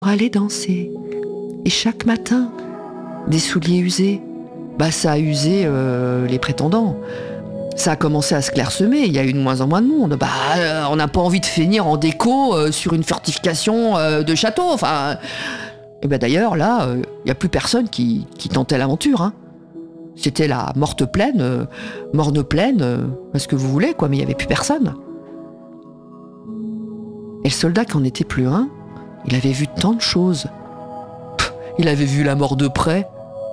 pour aller danser. Et chaque matin, des souliers usés. Ça a usé les prétendants. Ça a commencé à se clairsemer, il y a eu de moins en moins de monde. On n'a pas envie de finir en déco sur une fortification de château. Et d'ailleurs, là, il n'y a plus personne qui tentait l'aventure. Hein. C'était la morne pleine, ce que vous voulez, quoi, mais il n'y avait plus personne. Et le soldat qui en était plus un, il avait vu tant de choses. Il avait vu la mort de près.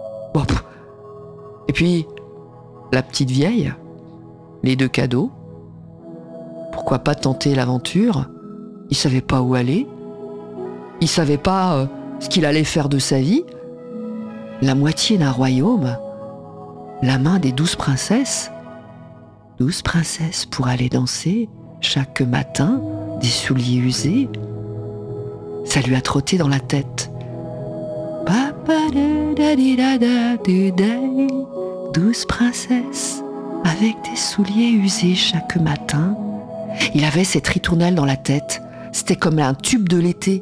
Et puis, la petite vieille, les 2 cadeaux. Pourquoi pas tenter l'aventure ? Il savait pas où aller. Il savait pas ce qu'il allait faire de sa vie. La moitié d'un royaume. La main des 12 princesses. 12 princesses pour aller danser chaque matin, des souliers usés. Ça lui a trotté dans la tête. 12 princesses avec des souliers usés chaque matin. Il avait cette ritournelle dans la tête. C'était comme un tube de l'été.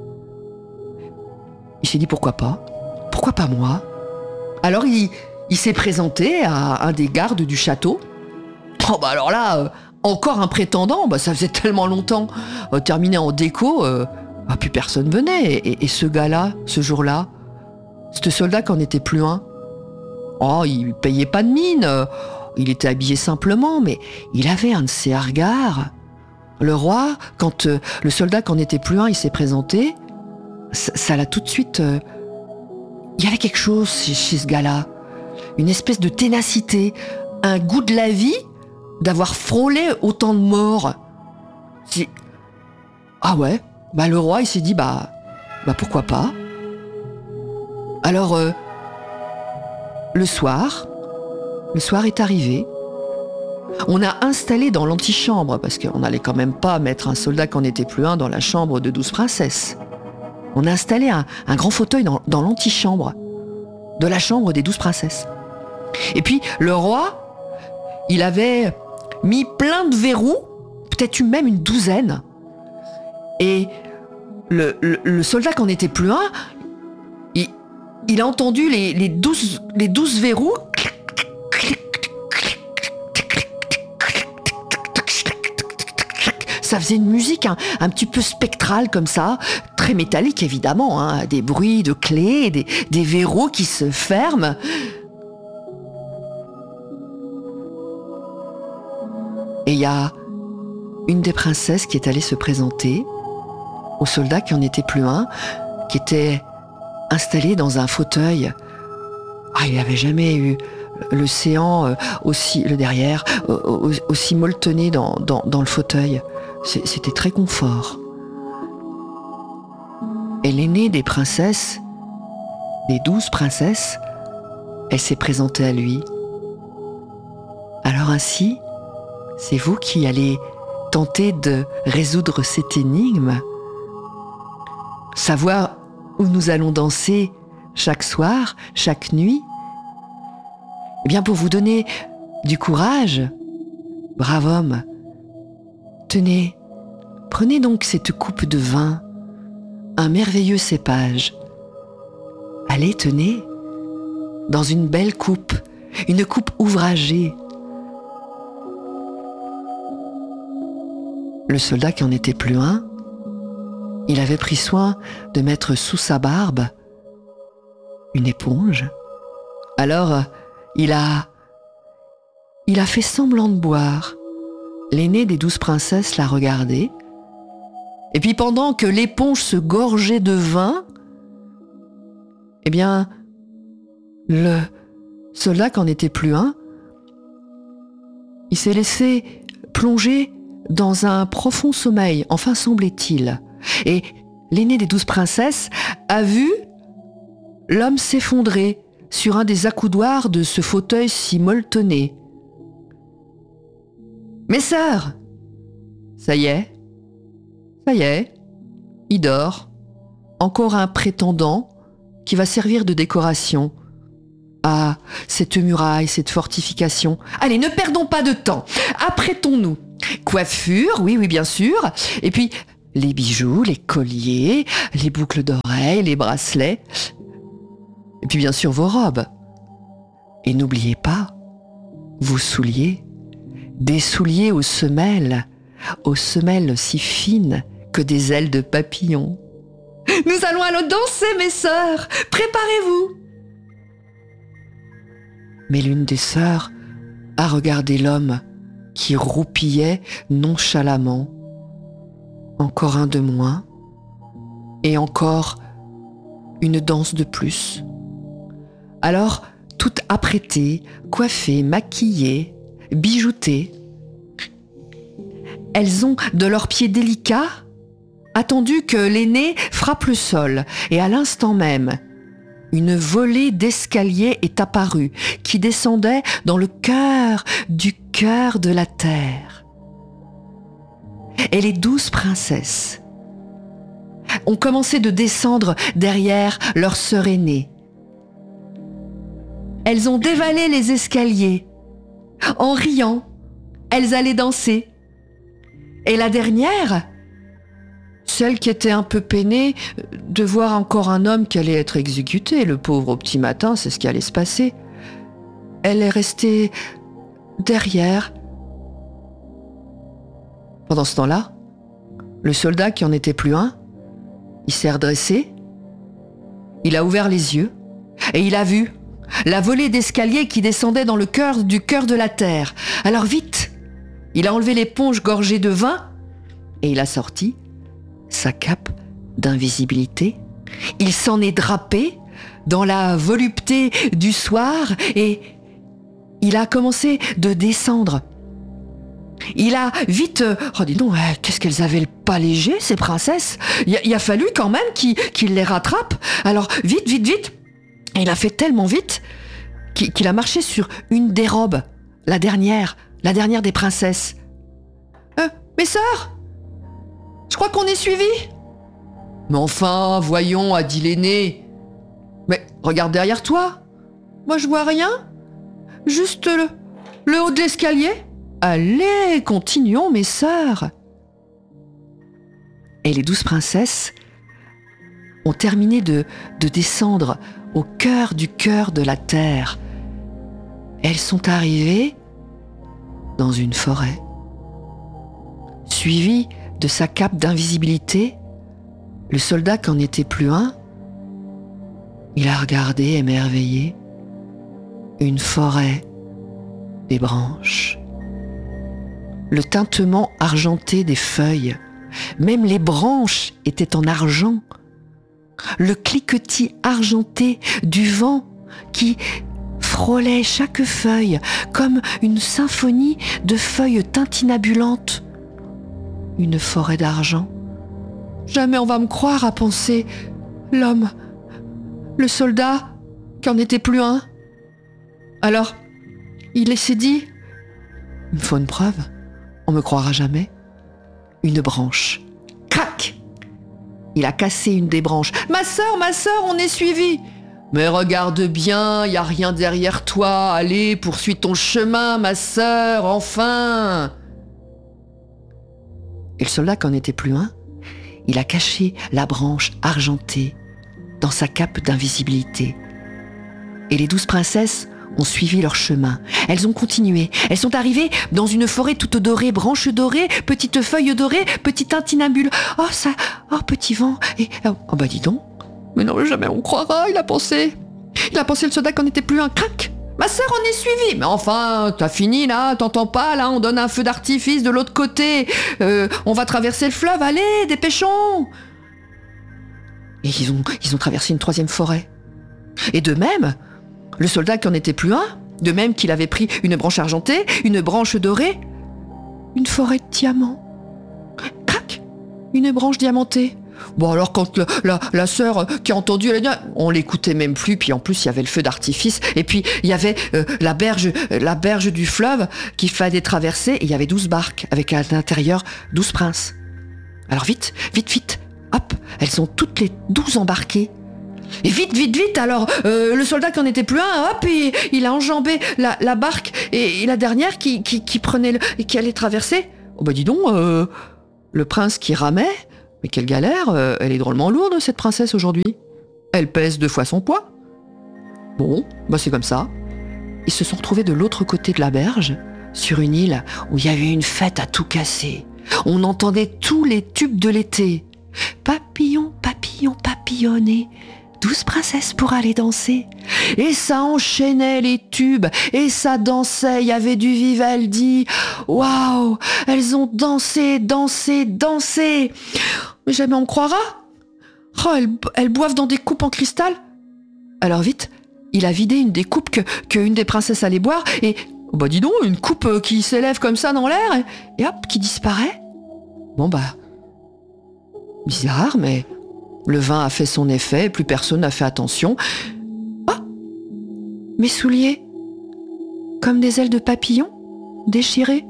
Il s'est dit pourquoi pas moi. Alors il s'est présenté à un des gardes du château. Alors là, encore un prétendant, ça faisait tellement longtemps. Terminé en déco, plus personne venait. Et ce gars-là, ce jour-là, ce soldat qui en était plus un, il payait pas de mine. Il était habillé simplement, mais il avait un de ses regards. Le roi, quand le soldat qui en était plus un, il s'est présenté, ça l'a tout de suite... il y avait quelque chose chez ce gars-là. Une espèce de ténacité, un goût de la vie, d'avoir frôlé autant de morts. Le roi, il s'est dit, pourquoi pas. Alors, le soir est arrivé. On a installé dans l'antichambre, parce qu'on n'allait quand même pas mettre un soldat qui en était plus un dans la chambre de 12 princesses. On a installé un grand fauteuil dans l'antichambre de la chambre des 12 princesses. Et puis, le roi, il avait mis plein de verrous, peut-être même une douzaine. Et le soldat qui en était plus un, il a entendu les 12 verrous. Ça faisait une musique un petit peu spectrale comme ça, très métallique évidemment, hein, des bruits de clés, des verrous qui se ferment. Et il y a une des princesses qui est allée se présenter au soldat qui en était plus un, qui était installé dans un fauteuil. Il n'avait jamais eu l'océan aussi, le derrière, aussi molletonné dans le fauteuil. C'était très confort. Et l'aînée des princesses, des 12 princesses, elle s'est présentée à lui. Alors ainsi, c'est vous qui allez tenter de résoudre cette énigme, savoir où nous allons danser chaque soir, chaque nuit. Eh bien, pour vous donner du courage, brave homme, tenez, prenez donc cette coupe de vin, un merveilleux cépage. Allez, tenez, dans une belle coupe, une coupe ouvragée. Le soldat qui en était plus un, il avait pris soin de mettre sous sa barbe une éponge. Alors, il a fait semblant de boire. L'aînée des 12 princesses l'a regardé. Et puis pendant que l'éponge se gorgeait de vin, eh bien, le soldat qui en était plus un, il s'est laissé plonger dans un profond sommeil, enfin semblait-il. Et l'aînée des 12 princesses a vu l'homme s'effondrer sur un des accoudoirs de ce fauteuil si molletonné. « Mes sœurs, ça y est, il dort. Encore un prétendant qui va servir de décoration. Ah, cette muraille, cette fortification. Allez, ne perdons pas de temps. Apprêtons-nous. Coiffure, oui, bien sûr. Et puis, les bijoux, les colliers, les boucles d'oreilles, les bracelets, et puis bien sûr vos robes. Et n'oubliez pas, vos souliers, des souliers aux semelles si fines que des ailes de papillon. Nous allons alors danser, mes sœurs, préparez-vous. Mais l'une des sœurs a regardé l'homme qui roupillait nonchalamment. Encore un de moins, et encore une danse de plus. Alors, toutes apprêtées, coiffées, maquillées, bijoutées, elles ont, de leurs pieds délicats, attendu que l'aîné frappe le sol, et à l'instant même, une volée d'escaliers est apparue, qui descendait dans le cœur du cœur de la terre. Et les 12 princesses ont commencé de descendre derrière leur sœur aînée. Elles ont dévalé les escaliers. En riant, elles allaient danser. Et la dernière, celle qui était un peu peinée de voir encore un homme qui allait être exécuté, le pauvre, au petit matin, c'est ce qui allait se passer, elle est restée derrière. Pendant ce temps-là, le soldat qui en était plus un, il s'est redressé, il a ouvert les yeux et il a vu la volée d'escaliers qui descendait dans le cœur du cœur de la terre. Alors vite, il a enlevé l'éponge gorgée de vin et il a sorti sa cape d'invisibilité. Il s'en est drapé dans la volupté du soir et il a commencé de descendre. Il a vite... Oh dis donc, qu'est-ce qu'elles avaient le pas léger, ces princesses. Il a fallu quand même qu'il les rattrape. Alors vite, vite, vite. Et il a fait tellement vite qu'il a marché sur une des robes, la dernière des princesses. Mes sœurs, je crois qu'on est suivis. Mais enfin, voyons, a dit l'aîné. Mais regarde derrière toi. Moi, je vois rien. Juste le haut de l'escalier. Allez, continuons, mes sœurs. Et les 12 princesses ont terminé de descendre au cœur de la terre. Elles sont arrivées dans une forêt. Suivi de sa cape d'invisibilité, le soldat qui en était plus un, il a regardé émerveillé une forêt, des branches, le tintement argenté des feuilles, même les branches étaient en argent, le cliquetis argenté du vent qui frôlait chaque feuille comme une symphonie de feuilles tintinabulantes. Une forêt d'argent. Jamais on va me croire, a pensé l'homme, le soldat qui en était plus un. Alors, il s'est dit, il me faut une preuve, on me croira jamais. Une branche. Crac! Il a cassé une des branches. Ma sœur, on est suivis. Mais regarde bien, y a rien derrière toi. Allez, poursuis ton chemin, ma sœur, enfin. Et le soldat qui en était plus un, il a caché la branche argentée dans sa cape d'invisibilité. Et les 12 princesses ont suivi leur chemin. Elles ont continué. Elles sont arrivées dans une forêt toute dorée, branches dorées, petites feuilles dorées, petit tintinabule. Oh petit vent. Et oh bah dis donc. Mais non, jamais on croira, il a pensé le soldat qu'on n'était plus un. Crac. Ma sœur, on est suivi. Mais enfin, t'as fini là, t'entends pas là, on donne un feu d'artifice de l'autre côté. On va traverser le fleuve, allez, dépêchons. Et ils ont traversé une 3e forêt. Et de même, le soldat qui en était plus un, de même qu'il avait pris une branche argentée, une branche dorée, une forêt de diamants. Crac, une branche diamantée. Bon alors quand la sœur qui a entendu, elle a dit, on l'écoutait même plus, puis en plus il y avait le feu d'artifice, et puis il y avait la berge du fleuve qu'il fallait traverser, et il y avait 12 barques, avec à l'intérieur 12 princes. Alors vite, hop, elles sont toutes les 12 embarquées. Et vite, alors le soldat qui en était plus un, hop, il a enjambé la barque, et la dernière qui prenait qui allait traverser. Oh bah dis donc, le prince qui ramait, Mais quelle galère, elle est drôlement lourde, cette princesse, aujourd'hui. Elle pèse 2 fois son poids. Bon, c'est comme ça. Ils se sont retrouvés de l'autre côté de la berge, sur une île où il y avait une fête à tout casser. On entendait tous les tubes de l'été. Papillon, papillon, papillonner, 12 princesses pour aller danser. Et ça enchaînait les tubes, et ça dansait, il y avait du Vivaldi. Waouh, elles ont dansé, dansé, dansé. Mais jamais on me croira. Oh, elles boivent dans des coupes en cristal. Alors vite, il a vidé une des coupes que une des princesses allait boire, et dis donc, une coupe qui s'élève comme ça dans l'air, et hop, qui disparaît. Bizarre, mais le vin a fait son effet, plus personne n'a fait attention. Ah, mes souliers, comme des ailes de papillon, déchirées.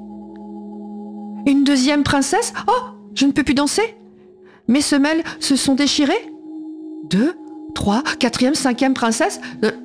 Une deuxième princesse. Oh, je ne peux plus danser. Mes semelles se sont déchirées. 2, 3, 4e, 5e princesse,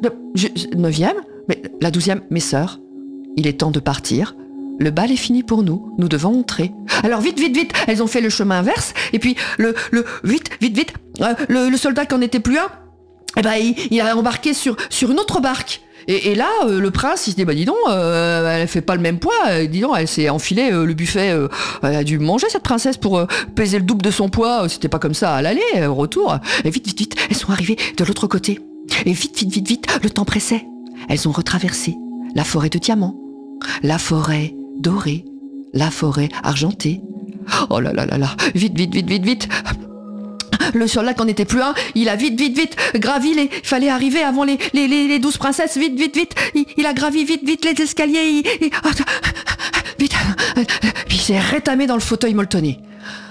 9e, mais la 12e, mes sœurs. Il est temps de partir. Le bal est fini pour nous. Nous devons entrer. Alors vite, vite, vite. Elles ont fait le chemin inverse. Et puis vite, vite, vite. Le soldat qui n'en était plus un, il a embarqué sur une autre barque. Et là, le prince, il se dit, dis donc, elle fait pas le même poids. Dis donc, elle s'est enfilée le buffet. Elle a dû manger, cette princesse, pour peser le double de son poids. C'était pas comme ça à l'aller, au retour. Et vite, vite, vite. Elles sont arrivées de l'autre côté. Et vite, vite, vite, vite. Le temps pressait. Elles ont retraversé la forêt de diamants, la forêt dorée, la forêt argentée. Oh là là là là, vite, vite, vite, vite, vite. Le soldat qui n'en était plus un, il a vite, vite, vite gravi il fallait arriver avant les 12 princesses, vite, vite, vite. Il a gravi vite, vite les escaliers, vite. Puis il s'est rétamé dans le fauteuil molletonné.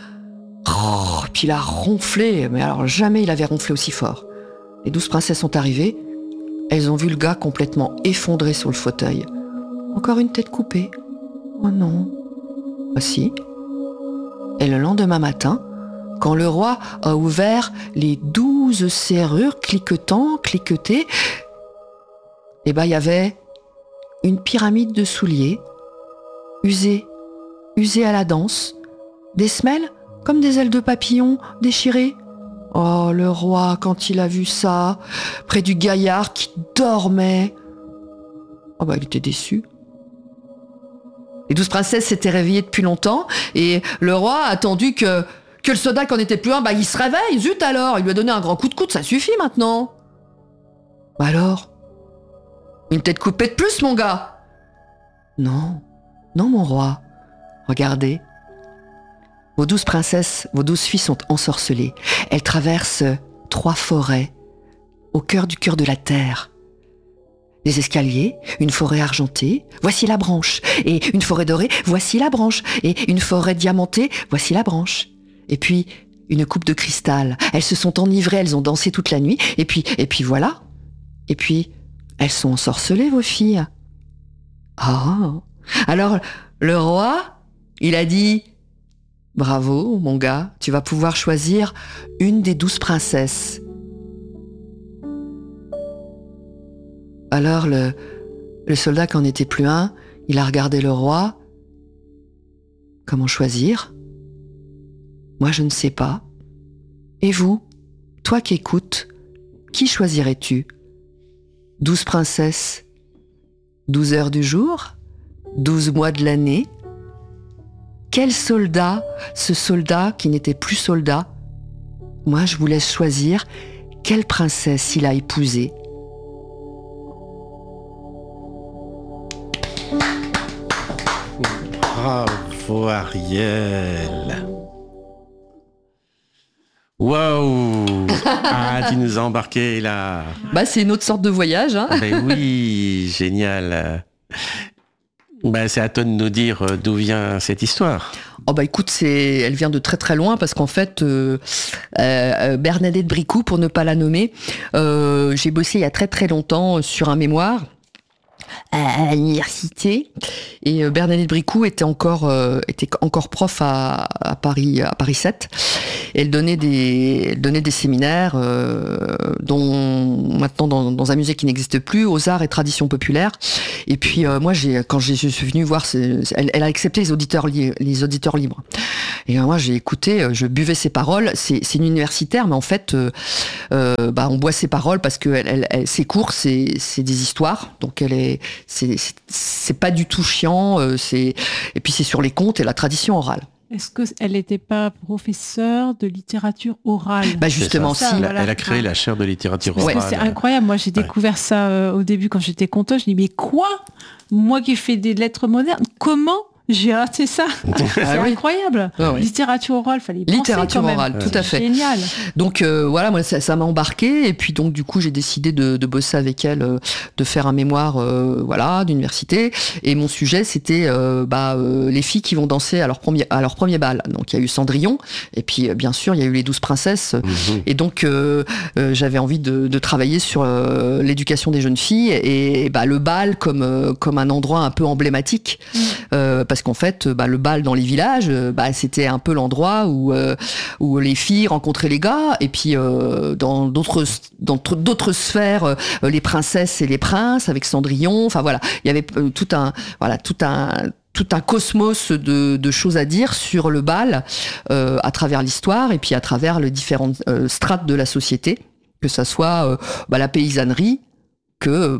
Oh, puis il a ronflé, mais alors jamais il avait ronflé aussi fort. Les 12 princesses sont arrivées, elles ont vu le gars complètement effondré sur le fauteuil. Encore une tête coupée. Oh non. Si. Et le lendemain matin, quand le roi a ouvert les 12 serrures cliquetées, il y avait une pyramide de souliers, usés à la danse, des semelles comme des ailes de papillon déchirées. Oh, le roi, quand il a vu ça, près du gaillard qui dormait, il était déçu. Les 12 princesses s'étaient réveillées depuis longtemps, et le roi a attendu que le soldat qui n'en était plus un, il se réveille, zut alors, il lui a donné un grand coup de coude, ça suffit maintenant. Alors, une tête coupée de plus, mon gars. Non, mon roi, regardez. Vos 12 princesses, vos 12 filles sont ensorcelées. Elles traversent 3 forêts, au cœur de la terre. Des escaliers, une forêt argentée, voici la branche. Et une forêt dorée, voici la branche. Et une forêt diamantée, voici la branche. Et puis, une coupe de cristal. Elles se sont enivrées, elles ont dansé toute la nuit. Et puis voilà. Et puis, elles sont ensorcelées, vos filles. Oh. Alors, le roi, il a dit, bravo, mon gars, tu vas pouvoir choisir une des 12 princesses. Alors le soldat qui n'en était plus un, il a regardé le roi. Comment choisir ? Moi, je ne sais pas. Et vous, toi qui écoutes, qui choisirais-tu ? 12 princesses, 12 heures du jour, 12 mois de l'année ? Quel soldat, ce soldat qui n'était plus soldat ? Moi, je vous laisse choisir quelle princesse il a épousée. Bravo Ariel. Waouh. Tu nous as embarqués là. C'est une autre sorte de voyage. Hein. Oui, génial. C'est à toi de nous dire d'où vient cette histoire. Écoute, elle vient de très très loin parce qu'en fait, Bernadette Bricou, pour ne pas la nommer, j'ai bossé il y a très très longtemps sur un mémoire. à l'université. Et Bernadette Bricou était encore prof à Paris 7. Et elle donnait des séminaires, dont maintenant dans un musée qui n'existe plus, aux arts et traditions populaires. Et puis moi, quand je suis venue voir, elle a accepté les auditeurs libres. Et moi, j'ai écouté, je buvais ses paroles. C'est une universitaire, mais en fait, on boit ses paroles parce que ses cours, c'est des histoires. Donc c'est pas du tout chiant. Et puis c'est sur les contes et la tradition orale. Est-ce qu'elle n'était pas professeure de littérature orale ? Justement, si. Elle a créé la chaire de littérature orale. C'est incroyable. Moi, j'ai découvert ça au début quand j'étais conteuse. Je dis, mais quoi ? Moi qui fais des lettres modernes, comment j'ai raté ça? C'est incroyable. Ah oui. Littérature orale, fallait penser littérature quand même. orale, tout à fait. Génial. Donc voilà, moi ça m'a embarqué et puis donc du coup j'ai décidé de bosser avec elle, de faire un mémoire d'université et mon sujet c'était les filles qui vont danser à leur premier bal. Donc il y a eu Cendrillon et puis bien sûr il y a eu les 12 princesses et donc j'avais envie de travailler sur l'éducation des jeunes filles et le bal comme un endroit un peu emblématique parce qu'en fait le bal dans les villages c'était un peu l'endroit où les filles rencontraient les gars et puis dans d'autres sphères les princesses et les princes avec Cendrillon, enfin voilà, il y avait tout un cosmos de choses à dire sur le bal à travers l'histoire et puis à travers les différentes strates de la société, que ça soit la paysannerie que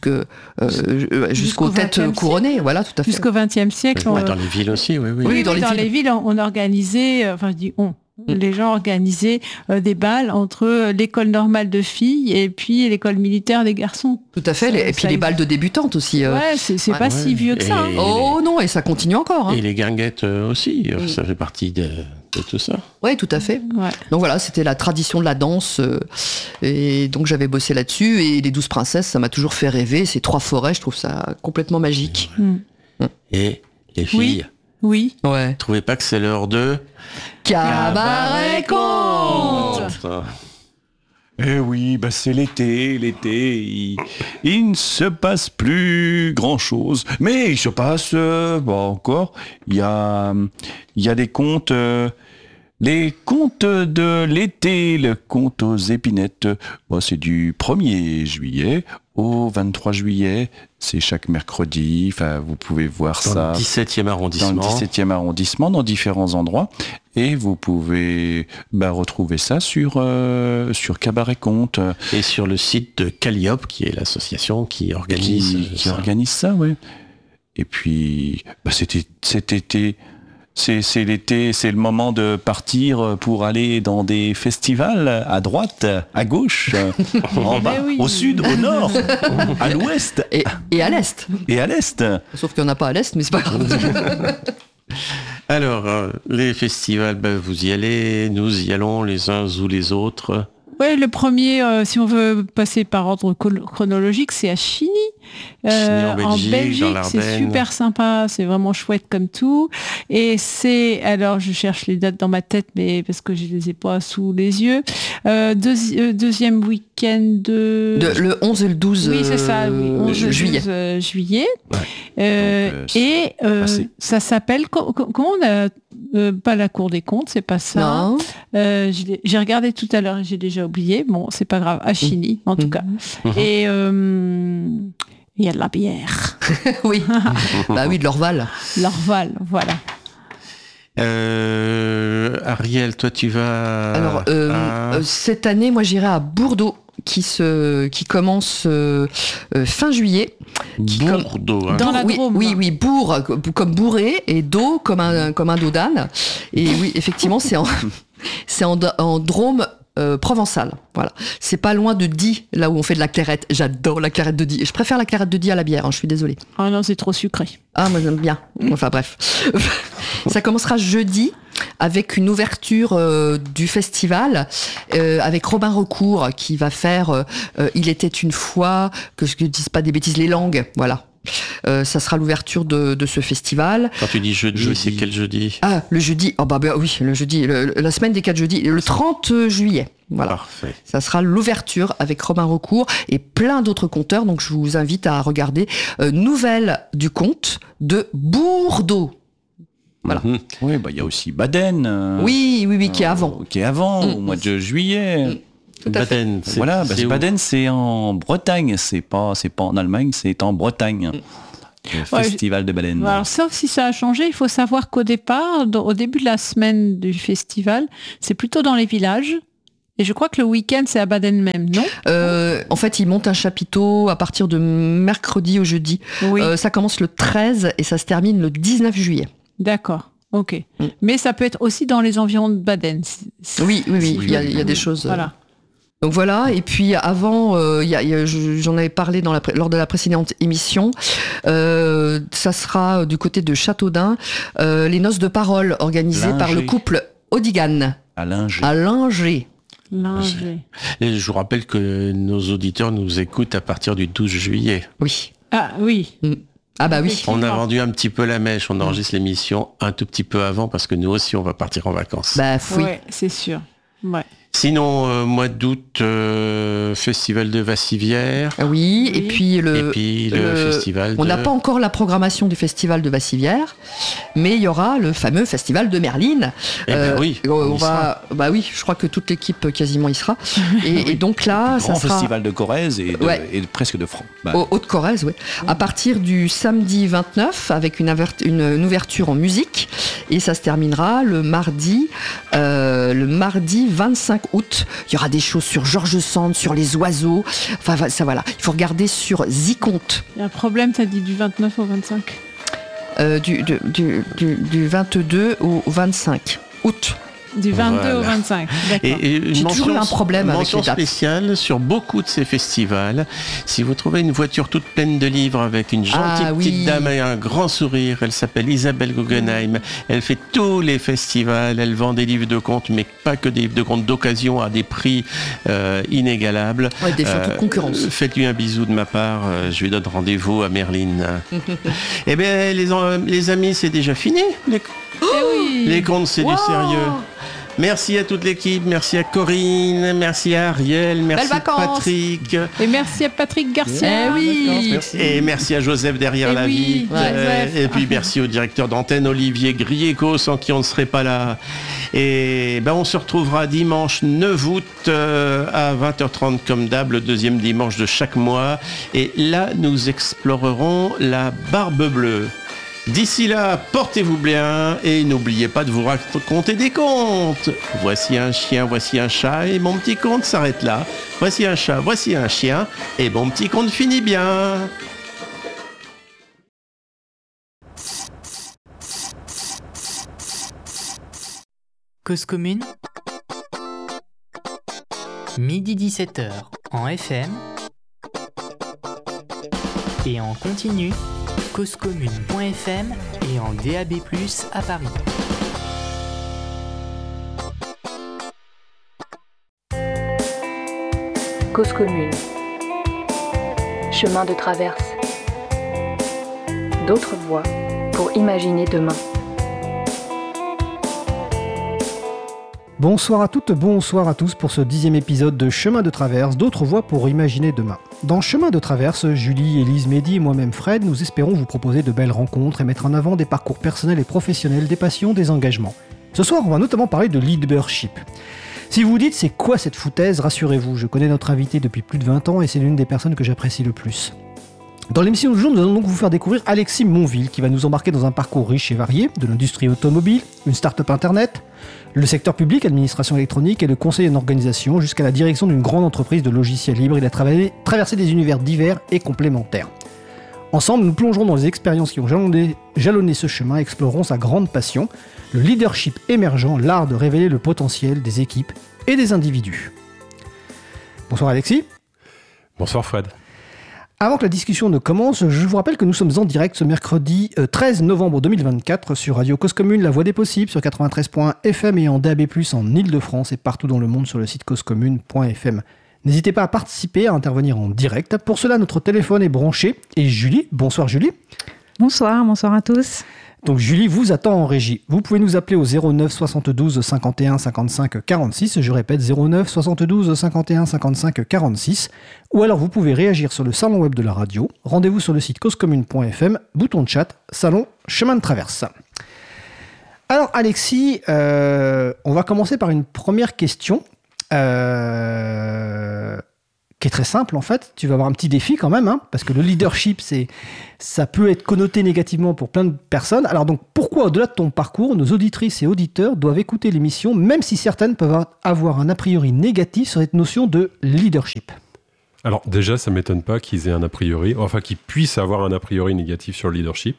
jusqu'aux têtes couronnées, voilà, tout à fait. Jusqu'au XXe siècle. Dans les villes aussi, oui. Oui, dans les villes, on organisait, les gens organisaient des bals entre l'école normale de filles et puis l'école militaire des garçons. Tout à fait, et puis les bals de débutantes aussi. Ouais, c'est pas si vieux que ça. Oh non, et ça continue encore. Et les guinguettes aussi, ça fait partie de tout ça. Oui, tout à fait. Ouais. Donc voilà, c'était la tradition de la danse. Et donc j'avais bossé là-dessus. Et les 12 princesses, ça m'a toujours fait rêver. Ces 3 forêts, je trouve ça complètement magique. Et les filles, oui. Ouais. Vous trouvez pas que c'est l'heure de Cabaret Conte? Eh oui, c'est l'été, il ne se passe plus grand-chose. Mais il se passe, encore, il y a des contes, les contes de l'été, le conte aux épinettes. C'est du 1er juillet au 23 juillet, c'est chaque mercredi, vous pouvez voir ça. Dans le 17e arrondissement. Dans le 17e arrondissement, dans différents endroits. Et vous pouvez retrouver ça sur Cabaret Conte. Et sur le site de Calliope, qui est l'association qui organise qui organise ça, oui. Et puis, cet été, c'est l'été, c'est le moment de partir pour aller dans des festivals à droite, à gauche, en bas, au sud, au nord, à l'ouest. Et à l'est. Et à l'est. Sauf qu'il n'y en a pas à l'est, mais c'est pas grave. Alors, les festivals, vous y allez, nous y allons les uns ou les autres. Oui, le premier, si on veut passer par ordre chronologique, c'est à Chigny. En Belgique, c'est super sympa, c'est vraiment chouette comme tout. Et alors je cherche les dates dans ma tête, mais parce que je les ai pas sous les yeux. Deuxième week-end le 11 et le 12 oui, c'est ça, 11 juillet. 12 juillet. Ça s'appelle, comment on a... pas la Cour des comptes, c'est pas ça. Non. J'ai regardé tout à l'heure et j'ai déjà oublié. Bon, c'est pas grave. À Chigny, en tout cas. Et il y a de la bière. Oui. Oui, de l'Orval. L'Orval, voilà. Ariel, toi tu vas... Alors, cette année, moi j'irai à Bourdeaux, qui commence fin juillet. Bourdeaux, dans la Drôme. Oui, bourg comme bourré et dos comme un dos d'âne. Et oui, effectivement, c'est en Drôme provençale. Voilà. C'est pas loin de Die, là où on fait de la clairette. J'adore la clairette de Die. Je préfère la clairette de Die à la bière, je suis désolée. Ah non, c'est trop sucré. Ah, moi j'aime bien. Enfin bref. Ça commencera jeudi avec une ouverture du festival avec Robin Recourt qui va faire Il était une fois, que je ne dise pas des bêtises, les langues, voilà. Ça sera l'ouverture de ce festival. Quand tu dis jeudi, c'est quel jeudi ? Ah, le jeudi. Oh oui, le jeudi. La semaine des 4 jeudis. Le 30 juillet. Voilà. Parfait. Ça sera l'ouverture avec Robin Recourt et plein d'autres conteurs. Donc je vous invite à regarder Nouvelles du conte de Bourdeau. Voilà. Oui, il y a aussi Baden. Oui, qui est avant. Au mois de juillet. Baden, Baden, c'est en Bretagne. C'est pas en Allemagne, c'est en Bretagne. Le festival de Baden. Alors, sauf si ça a changé, il faut savoir qu'au départ, au début de la semaine du festival, c'est plutôt dans les villages. Et je crois que le week-end, c'est à Baden même, non ? En fait, ils montent un chapiteau à partir de mercredi au jeudi. Oui. Ça commence le 13 et ça se termine le 19 juillet. D'accord, ok. Mais ça peut être aussi dans les environs de Baden. Oui, il y a des choses... Voilà. Donc voilà, et puis avant, j'en avais parlé lors de la précédente émission, ça sera du côté de Châteaudun, les noces de parole organisées par le couple Odigan. À Linger. Et je vous rappelle que nos auditeurs nous écoutent à partir du 12 juillet. Oui. Ah oui. Ah bah oui. On a vendu un petit peu la mèche, on enregistre l'émission un tout petit peu avant parce que nous aussi on va partir en vacances. Bah oui. Ouais, c'est sûr. Ouais. Sinon, mois d'août, festival de Vassivière. Oui, et puis le festival On n'a pas encore la programmation du festival de Vassivière, mais il y aura le fameux festival de Merline. Oui, je crois que toute l'équipe quasiment y sera. Et donc là, ça sera... festival de Corrèze et presque de France. Haute-Corrèze, oui. À partir du samedi 29, avec une ouverture en musique, et ça se terminera le mardi 25 août. Il y aura des choses sur George Sand, sur les oiseaux. Enfin, ça voilà. Il faut regarder sur Ziconte. Il y a un problème, t'as dit du 29 au 25 du 22 au 25 août. Du 22 au 25, d'accord. J'ai toujours eu un problème avec les dates. Mention spéciale sur beaucoup de ces festivals. Si vous trouvez une voiture toute pleine de livres avec une gentille petite dame et un grand sourire, elle s'appelle Isabelle Guggenheim. Elle fait tous les festivals, elle vend des livres de contes, mais pas que des livres de contes d'occasion à des prix inégalables. Ouais, des photos de concurrence. Faites-lui un bisou de ma part, je lui donne rendez-vous à Merline. Eh bien, les amis, c'est déjà fini. Les contes, c'est du sérieux. Merci à toute l'équipe, merci à Corinne, merci à Ariel, merci à Patrick. Et merci à Patrick Garcia. Et merci à Joseph derrière la vitre. Et puis merci au directeur d'antenne Olivier Grieco, sans qui on ne serait pas là. Et on se retrouvera dimanche 9 août à 20h30 comme d'hab, le deuxième dimanche de chaque mois. Et là, nous explorerons la Barbe Bleue. D'ici là, portez-vous bien et n'oubliez pas de vous raconter des contes. Voici un chien, voici un chat et mon petit conte s'arrête là. Voici un chat, voici un chien et mon petit conte finit bien. Cause commune, midi 17h en FM et en continu. causecommune.fm et en DAB+ à Paris. Cause commune. Chemin de traverse. D'autres voies pour imaginer demain. Bonsoir à toutes, bonsoir à tous pour ce 10e épisode de Chemin de traverse, d'autres voies pour imaginer demain. Dans Chemin de traverse, Julie, Élise, Mehdi et moi-même Fred, nous espérons vous proposer de belles rencontres et mettre en avant des parcours personnels et professionnels, des passions, des engagements. Ce soir, on va notamment parler de leadership. Si vous vous dites c'est quoi cette foutaise, rassurez-vous, je connais notre invité depuis plus de 20 ans et c'est l'une des personnes que j'apprécie le plus. Dans l'émission du jour, nous allons donc vous faire découvrir Alexis Monville, qui va nous embarquer dans un parcours riche et varié, de l'industrie automobile, une start-up internet, le secteur public, administration électronique et le conseil en organisation, jusqu'à la direction d'une grande entreprise de logiciels libres. Il a traversé des univers divers et complémentaires. Ensemble, nous plongerons dans les expériences qui ont jalonné ce chemin et explorerons sa grande passion, le leadership émergent, l'art de révéler le potentiel des équipes et des individus. Bonsoir Alexis. Bonsoir Fred. Avant que la discussion ne commence, je vous rappelle que nous sommes en direct ce mercredi 13 novembre 2024 sur Radio Cause Commune, la voix des possibles, sur 93.FM et en DAB+, en Ile-de-France et partout dans le monde sur le site causecommune.fm. N'hésitez pas à participer, à intervenir en direct. Pour cela, notre téléphone est branché. Et Julie, bonsoir Julie. Bonsoir à tous. Donc Julie vous attend en régie. Vous pouvez nous appeler au 09 72 51 55 46. Je répète, 09 72 51 55 46. Ou alors vous pouvez réagir sur le salon web de la radio. Rendez-vous sur le site causecommune.fm, bouton de chat, salon chemin de traverse. Alors Alexis, on va commencer par une première question qui est très simple en fait. Tu vas avoir un petit défi quand même, parce que le leadership, ça peut être connoté négativement pour plein de personnes. Alors donc pourquoi, au-delà de ton parcours, nos auditrices et auditeurs doivent écouter l'émission, même si certaines peuvent avoir un a priori négatif sur cette notion de leadership? Alors déjà, ça ne m'étonne pas qu'ils aient un a priori, enfin qu'ils puissent avoir un a priori négatif sur le leadership,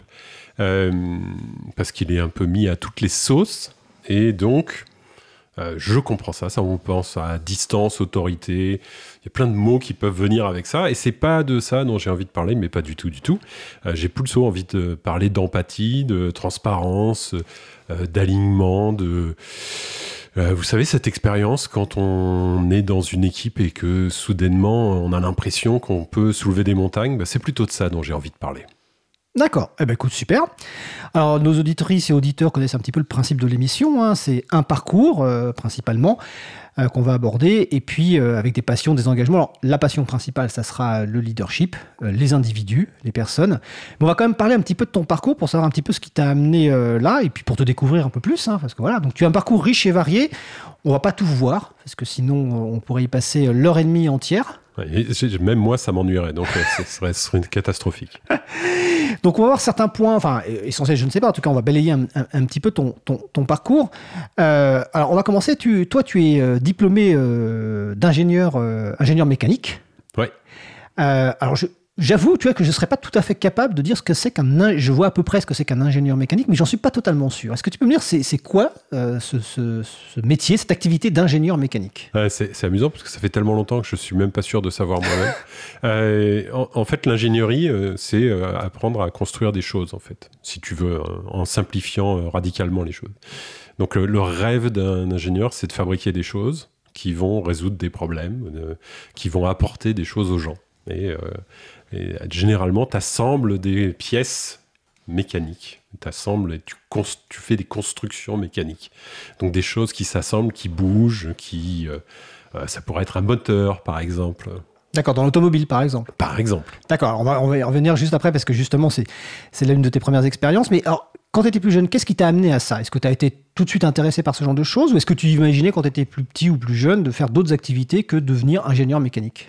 parce qu'il est un peu mis à toutes les sauces, et donc je comprends ça, on pense à distance, autorité, il y a plein de mots qui peuvent venir avec ça, et c'est pas de ça dont j'ai envie de parler, mais pas du tout. J'ai plutôt envie de parler d'empathie, de transparence, d'alignement, vous savez, cette expérience quand on est dans une équipe et que soudainement on a l'impression qu'on peut soulever des montagnes, c'est plutôt de ça dont j'ai envie de parler. D'accord, écoute, super. Alors, nos auditrices et auditeurs connaissent un petit peu le principe de l'émission, c'est un parcours, principalement, qu'on va aborder, et puis avec des passions, des engagements. Alors, la passion principale, ça sera le leadership, les individus, les personnes. Mais on va quand même parler un petit peu de ton parcours pour savoir un petit peu ce qui t'a amené là, et puis pour te découvrir un peu plus, parce que voilà, donc tu as un parcours riche et varié. On va pas tout voir, parce que sinon, on pourrait y passer l'heure et demie entière. Et même moi, ça m'ennuierait, donc ce serait catastrophique. Donc on va voir certains points, enfin essentiels, je ne sais pas, en tout cas on va balayer un petit peu ton parcours. Alors on va commencer, toi tu es diplômé d'ingénieur mécanique. Oui. Alors j'avoue, tu vois, que je ne serais pas tout à fait capable de dire ce que c'est je vois à peu près ce que c'est qu'un ingénieur mécanique, mais j'en suis pas totalement sûr. Est-ce que tu peux me dire c'est quoi ce métier, cette activité d'ingénieur mécanique? C'est amusant parce que ça fait tellement longtemps que je suis même pas sûr de savoir moi-même. En fait, l'ingénierie, c'est apprendre à construire des choses, en fait, si tu veux, en simplifiant radicalement les choses. Donc le rêve d'un ingénieur, c'est de fabriquer des choses qui vont résoudre des problèmes, qui vont apporter des choses aux gens. Et généralement, tu assembles des pièces mécaniques. T'assembles et tu fais des constructions mécaniques. Donc des choses qui s'assemblent, qui bougent, ça pourrait être un moteur, par exemple. D'accord, dans l'automobile, par exemple. Par exemple. D'accord, on va y revenir juste après, parce que justement, c'est l'une de tes premières expériences. Mais alors, quand tu étais plus jeune, qu'est-ce qui t'a amené à ça? Est-ce que tu as été tout de suite intéressé par ce genre de choses, ou est-ce que tu imaginais, quand tu étais plus petit ou plus jeune, de faire d'autres activités que devenir ingénieur mécanique?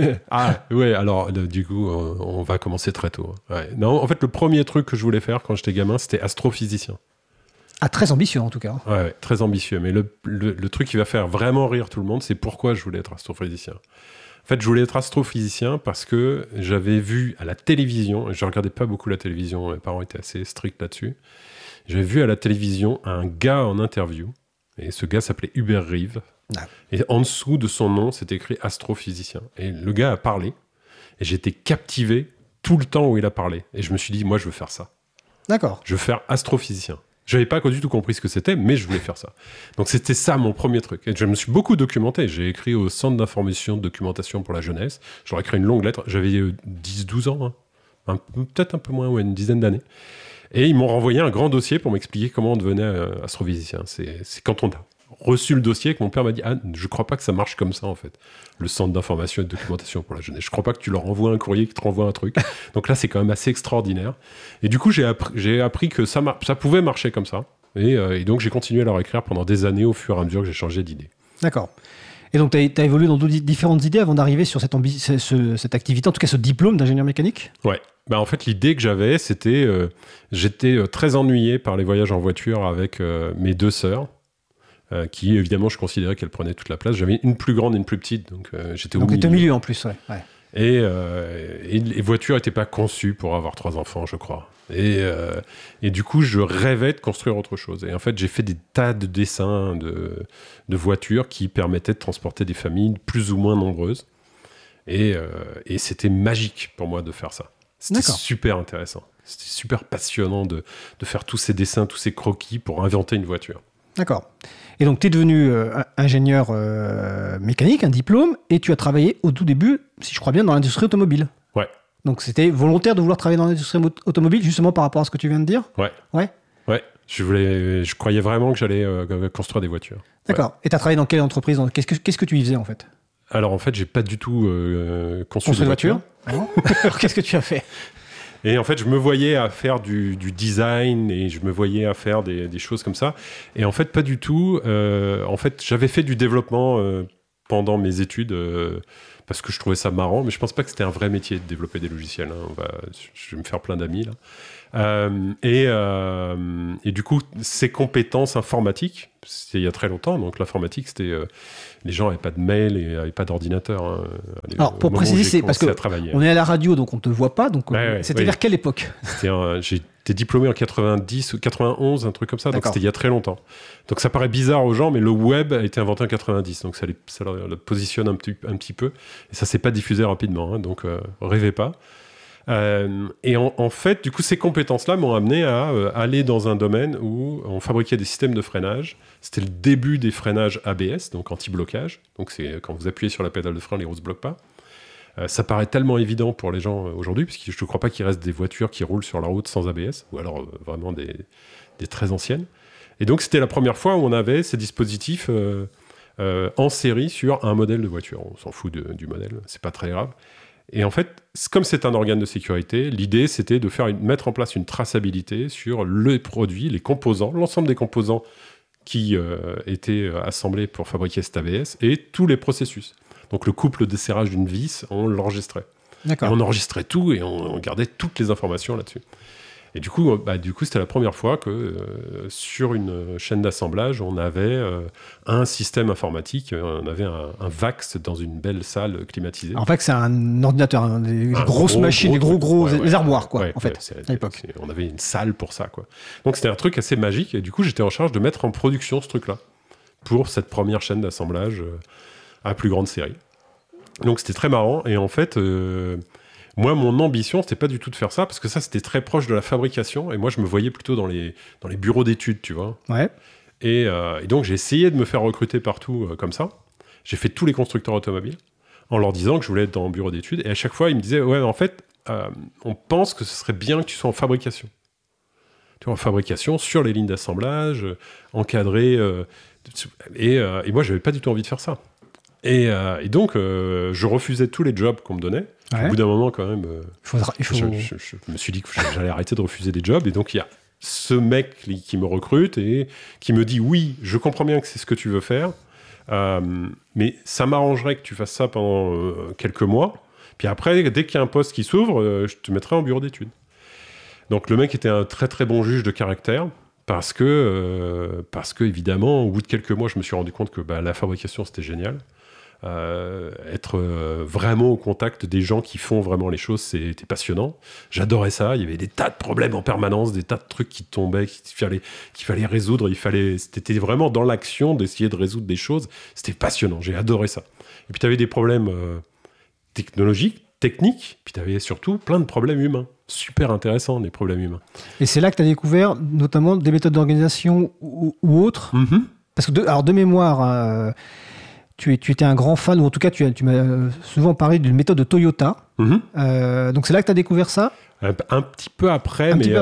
Ouais, alors du coup, on va commencer très tôt. Ouais. Non, en fait, le premier truc que je voulais faire quand j'étais gamin, c'était astrophysicien. Ah, très ambitieux en tout cas. Ouais, très ambitieux. Mais le truc qui va faire vraiment rire tout le monde, c'est pourquoi je voulais être astrophysicien. En fait, je voulais être astrophysicien parce que j'avais vu à la télévision, et je regardais pas beaucoup la télévision, mes parents étaient assez stricts là-dessus, j'avais vu à la télévision un gars en interview, et ce gars s'appelait Hubert Reeves. Ah. Et en dessous de son nom, c'était écrit astrophysicien. Et le gars a parlé, et j'étais captivé tout le temps où il a parlé. Et je me suis dit, moi, je veux faire ça. D'accord. Je veux faire astrophysicien. Je n'avais pas du tout compris ce que c'était, mais je voulais faire ça. Donc c'était ça mon premier truc. Et je me suis beaucoup documenté. J'ai écrit au Centre d'information de documentation pour la jeunesse. J'aurais écrit une longue lettre. J'avais 10-12 ans, peut-être un peu moins, une dizaine d'années. Et ils m'ont renvoyé un grand dossier pour m'expliquer comment on devenait astrophysicien. C'est quand on a reçu le dossier que mon père m'a dit « Ah, je crois pas que ça marche comme ça, en fait. Le Centre d'information et de documentation pour la jeunesse. Je crois pas que tu leur envoies un courrier qui te renvoie un truc. » Donc là, c'est quand même assez extraordinaire. Et du coup, j'ai appris que ça pouvait marcher comme ça. Et donc, j'ai continué à leur écrire pendant des années au fur et à mesure que j'ai changé d'idée. D'accord. Et donc, tu as évolué dans différentes idées avant d'arriver sur cette activité, en tout cas ce diplôme d'ingénieur mécanique? Ouais. En fait, l'idée que j'avais, c'était... j'étais très ennuyé par les voyages en voiture avec mes deux sœurs. Qui, évidemment, je considérais qu'elle prenait toute la place. J'avais une plus grande et une plus petite, donc j'étais au milieu. Donc, au milieu en plus, ouais. Et les voitures n'étaient pas conçues pour avoir 3 enfants, je crois. Et du coup, je rêvais de construire autre chose. Et en fait, j'ai fait des tas de dessins de voitures qui permettaient de transporter des familles plus ou moins nombreuses. Et c'était magique pour moi de faire ça. C'était super intéressant. C'était super passionnant de faire tous ces dessins, tous ces croquis pour inventer une voiture. D'accord. Et donc, tu es devenu ingénieur mécanique, un diplôme, et tu as travaillé au tout début, si je crois bien, dans l'industrie automobile. Ouais. Donc, c'était volontaire de vouloir travailler dans l'industrie automobile, justement par rapport à ce que tu viens de dire ? Ouais. Je croyais vraiment que j'allais construire des voitures. D'accord. Ouais. Et tu as travaillé dans quelle entreprise ? Qu'est-ce que tu y faisais, en fait ? Alors, en fait, j'ai pas du tout construit des de voitures. Alors, qu'est-ce que tu as fait ? Et en fait, je me voyais à faire du design et je me voyais à faire des choses comme ça. Et en fait, pas du tout. En fait, j'avais fait du développement pendant mes études parce que je trouvais ça marrant, mais je pense pas que c'était un vrai métier de développer des logiciels. Hein. Je vais me faire plein d'amis là. Et du coup, ces compétences informatiques, c'était il y a très longtemps. Donc l'informatique, c'était les gens n'avaient pas de mail et n'avaient pas d'ordinateur. Hein, alors pour préciser, c'est parce que on est à la radio, donc on te voit pas. Donc c'était vers quelle époque ? J'ai été diplômé en 90 ou 91, un truc comme ça. Donc D'accord. c'était il y a très longtemps. Donc ça paraît bizarre aux gens, mais le web a été inventé en 90. Donc ça le positionne un petit peu. Et ça s'est pas diffusé rapidement. Hein, donc rêvez pas. Et en fait, du coup, ces compétences-là m'ont amené à aller dans un domaine où on fabriquait des systèmes de freinage. C'était le début des freinages ABS, donc anti-blocage. Donc c'est quand vous appuyez sur la pédale de frein, les roues ne se bloquent pas. Ça paraît tellement évident pour les gens aujourd'hui, parce que je ne crois pas qu'il reste des voitures qui roulent sur la route sans ABS, ou alors vraiment des très anciennes. Et donc c'était la première fois où on avait ces dispositifs en série sur un modèle de voiture. On s'en fout du modèle, c'est pas très grave. Et en fait, comme c'est un organe de sécurité, l'idée, c'était de mettre en place une traçabilité sur les produits, les composants, l'ensemble des composants qui étaient assemblés pour fabriquer cet ABS et tous les processus. Donc, le couple de serrage d'une vis, on l'enregistrait. D'accord. Et on enregistrait tout et on gardait toutes les informations là-dessus. Et du coup, c'était la première fois que sur une chaîne d'assemblage, on avait un système informatique, on avait un VAX dans une belle salle climatisée. En fait, c'est un ordinateur, des grosses machines, des gros les armoires, quoi, en fait, à l'époque. On avait une salle pour ça, quoi. Donc c'était un truc assez magique, et du coup, j'étais en charge de mettre en production ce truc-là, pour cette première chaîne d'assemblage à plus grande série. Donc c'était très marrant, et en fait... moi, mon ambition, c'était pas du tout de faire ça, parce que ça, c'était très proche de la fabrication, et moi, je me voyais plutôt dans les bureaux d'études, tu vois. Ouais. Et donc, j'ai essayé de me faire recruter partout comme ça. J'ai fait tous les constructeurs automobiles, en leur disant que je voulais être dans un bureau d'études, et à chaque fois, ils me disaient, ouais, en fait, on pense que ce serait bien que tu sois en fabrication. Tu vois, en fabrication, sur les lignes d'assemblage, encadré, et moi, j'avais pas du tout envie de faire ça. Et donc, je refusais tous les jobs qu'on me donnait. Ouais. Au bout d'un moment, quand même, je me suis dit que j'allais arrêter de refuser des jobs. Et donc, il y a ce mec qui me recrute et qui me dit « Oui, je comprends bien que c'est ce que tu veux faire, mais ça m'arrangerait que tu fasses ça pendant quelques mois. Puis après, dès qu'il y a un poste qui s'ouvre, je te mettrai en bureau d'études. » Donc, le mec était un très, très bon juge de caractère. Parce que évidemment, au bout de quelques mois, je me suis rendu compte que la fabrication, c'était génial. Être vraiment au contact des gens qui font vraiment les choses, c'était passionnant. J'adorais ça. Il y avait des tas de problèmes en permanence, des tas de trucs qui tombaient, qu'il fallait résoudre. C'était vraiment dans l'action d'essayer de résoudre des choses. C'était passionnant. J'ai adoré ça. Et puis, tu avais des problèmes technologiques, techniques, puis tu avais surtout plein de problèmes humains. Super intéressant, les problèmes humains. Et c'est là que tu as découvert notamment des méthodes d'organisation ou autres. Mm-hmm. Parce que de mémoire, tu étais un grand fan, ou en tout cas tu m'as souvent parlé d'une méthode de Toyota. Mm-hmm. Donc c'est là que tu as découvert ça ? Un petit peu après, mais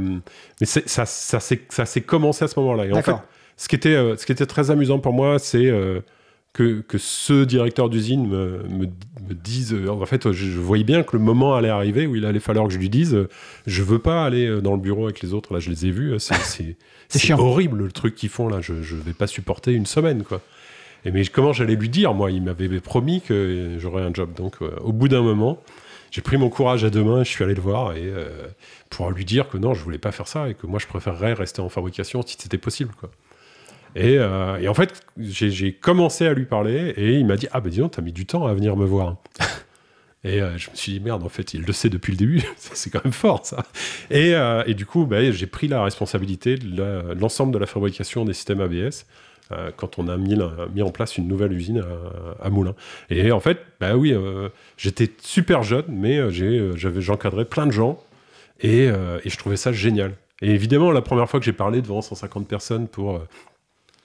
ça s'est commencé à ce moment-là. Et en fait, ce qui était très amusant pour moi, c'est que ce directeur d'usine me dise... en fait, je voyais bien que le moment allait arriver où il allait falloir que je lui dise je veux pas aller dans le bureau avec les autres. Là, je les ai vus. C'est horrible, le truc qu'ils font là. Je vais pas supporter une semaine, quoi. Mais comment j'allais lui dire, moi? Il m'avait promis que j'aurais un job. Donc, au bout d'un moment, j'ai pris mon courage à deux mains, je suis allé le voir pour lui dire que non, je voulais pas faire ça et que moi, je préférerais rester en fabrication si c'était possible, quoi. Et en fait, j'ai commencé à lui parler et il m'a dit « Ah ben dis donc, t'as mis du temps à venir me voir. » Et je me suis dit « Merde, en fait, il le sait depuis le début. C'est quand même fort, ça. » Et du coup, j'ai pris la responsabilité de l'ensemble de la fabrication des systèmes ABS quand on a mis en place une nouvelle usine à Moulins. Et en fait, j'étais super jeune, mais j'encadrais plein de gens et je trouvais ça génial. Et évidemment, la première fois que j'ai parlé devant 150 personnes pour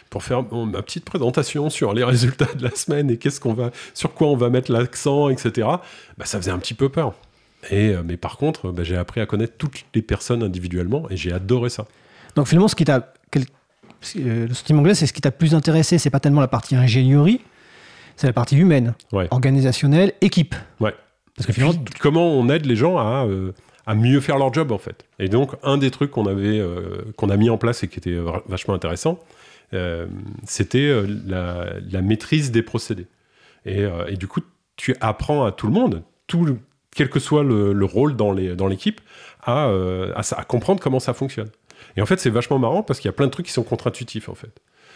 pour faire ma petite présentation sur les résultats de la semaine et sur quoi on va mettre l'accent, etc. Ça faisait un petit peu peur. Mais par contre, j'ai appris à connaître toutes les personnes individuellement et j'ai adoré ça. Donc finalement, le sentiment anglais, c'est ce qui t'a plus intéressé, c'est pas tellement la partie ingénierie, c'est la partie humaine, organisationnelle, équipe. Ouais. Parce que finalement, comment on aide les gens à mieux faire leur job, en fait. Et donc, un des trucs qu'on a mis en place et qui était vachement intéressant, c'était la maîtrise des procédés. Et du coup, tu apprends à tout le monde, quel que soit le rôle dans l'équipe, à comprendre comment ça fonctionne. Et en fait, c'est vachement marrant parce qu'il y a plein de trucs qui sont contre-intuitifs, en fait.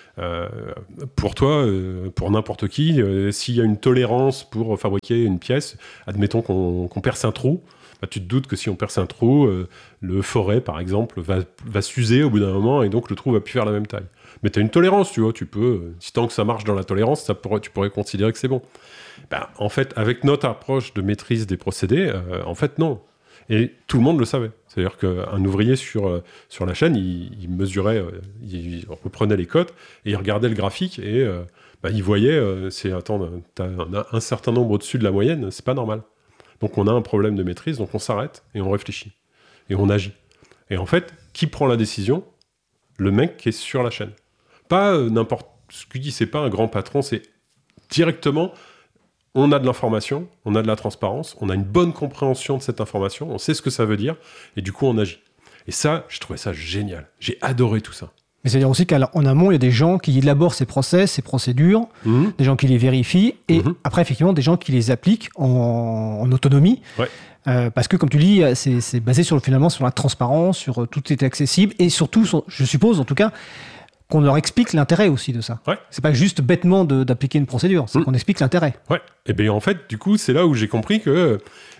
Pour toi, pour n'importe qui, s'il y a une tolérance pour fabriquer une pièce, admettons qu'on perce un trou, tu te doutes que si on perce un trou, le forêt, par exemple, va s'user au bout d'un moment et donc le trou va plus faire la même taille. Mais tu as une tolérance, tu vois, si tant que ça marche dans la tolérance, tu pourrais considérer que c'est bon. En fait, avec notre approche de maîtrise des procédés, en fait, non. Et tout le monde le savait. C'est-à-dire qu'un ouvrier sur la chaîne, il mesurait, il reprenait les cotes et il regardait le graphique et il voyait, t'as un certain nombre au-dessus de la moyenne, c'est pas normal. Donc on a un problème de maîtrise, donc on s'arrête et on réfléchit. Et on agit. Et en fait, qui prend la décision ? Le mec qui est sur la chaîne. Pas n'importe ce qu'il dit, c'est pas un grand patron, c'est directement... On a de l'information, on a de la transparence, on a une bonne compréhension de cette information, on sait ce que ça veut dire, et du coup, on agit. Et ça, j'ai trouvé ça génial. J'ai adoré tout ça. Mais c'est-à-dire aussi qu'en amont, il y a des gens qui élaborent ces process, ces procédures, des gens qui les vérifient, et après, effectivement, des gens qui les appliquent en autonomie. Ouais. Parce que, comme tu dis, c'est basé finalement sur la transparence, sur tout est accessible, et surtout, je suppose, en tout cas, qu'on leur explique l'intérêt aussi de ça. Ouais. C'est pas juste bêtement d'appliquer une procédure, c'est qu'on explique l'intérêt. Ouais. Et bien en fait, du coup, c'est là où j'ai compris que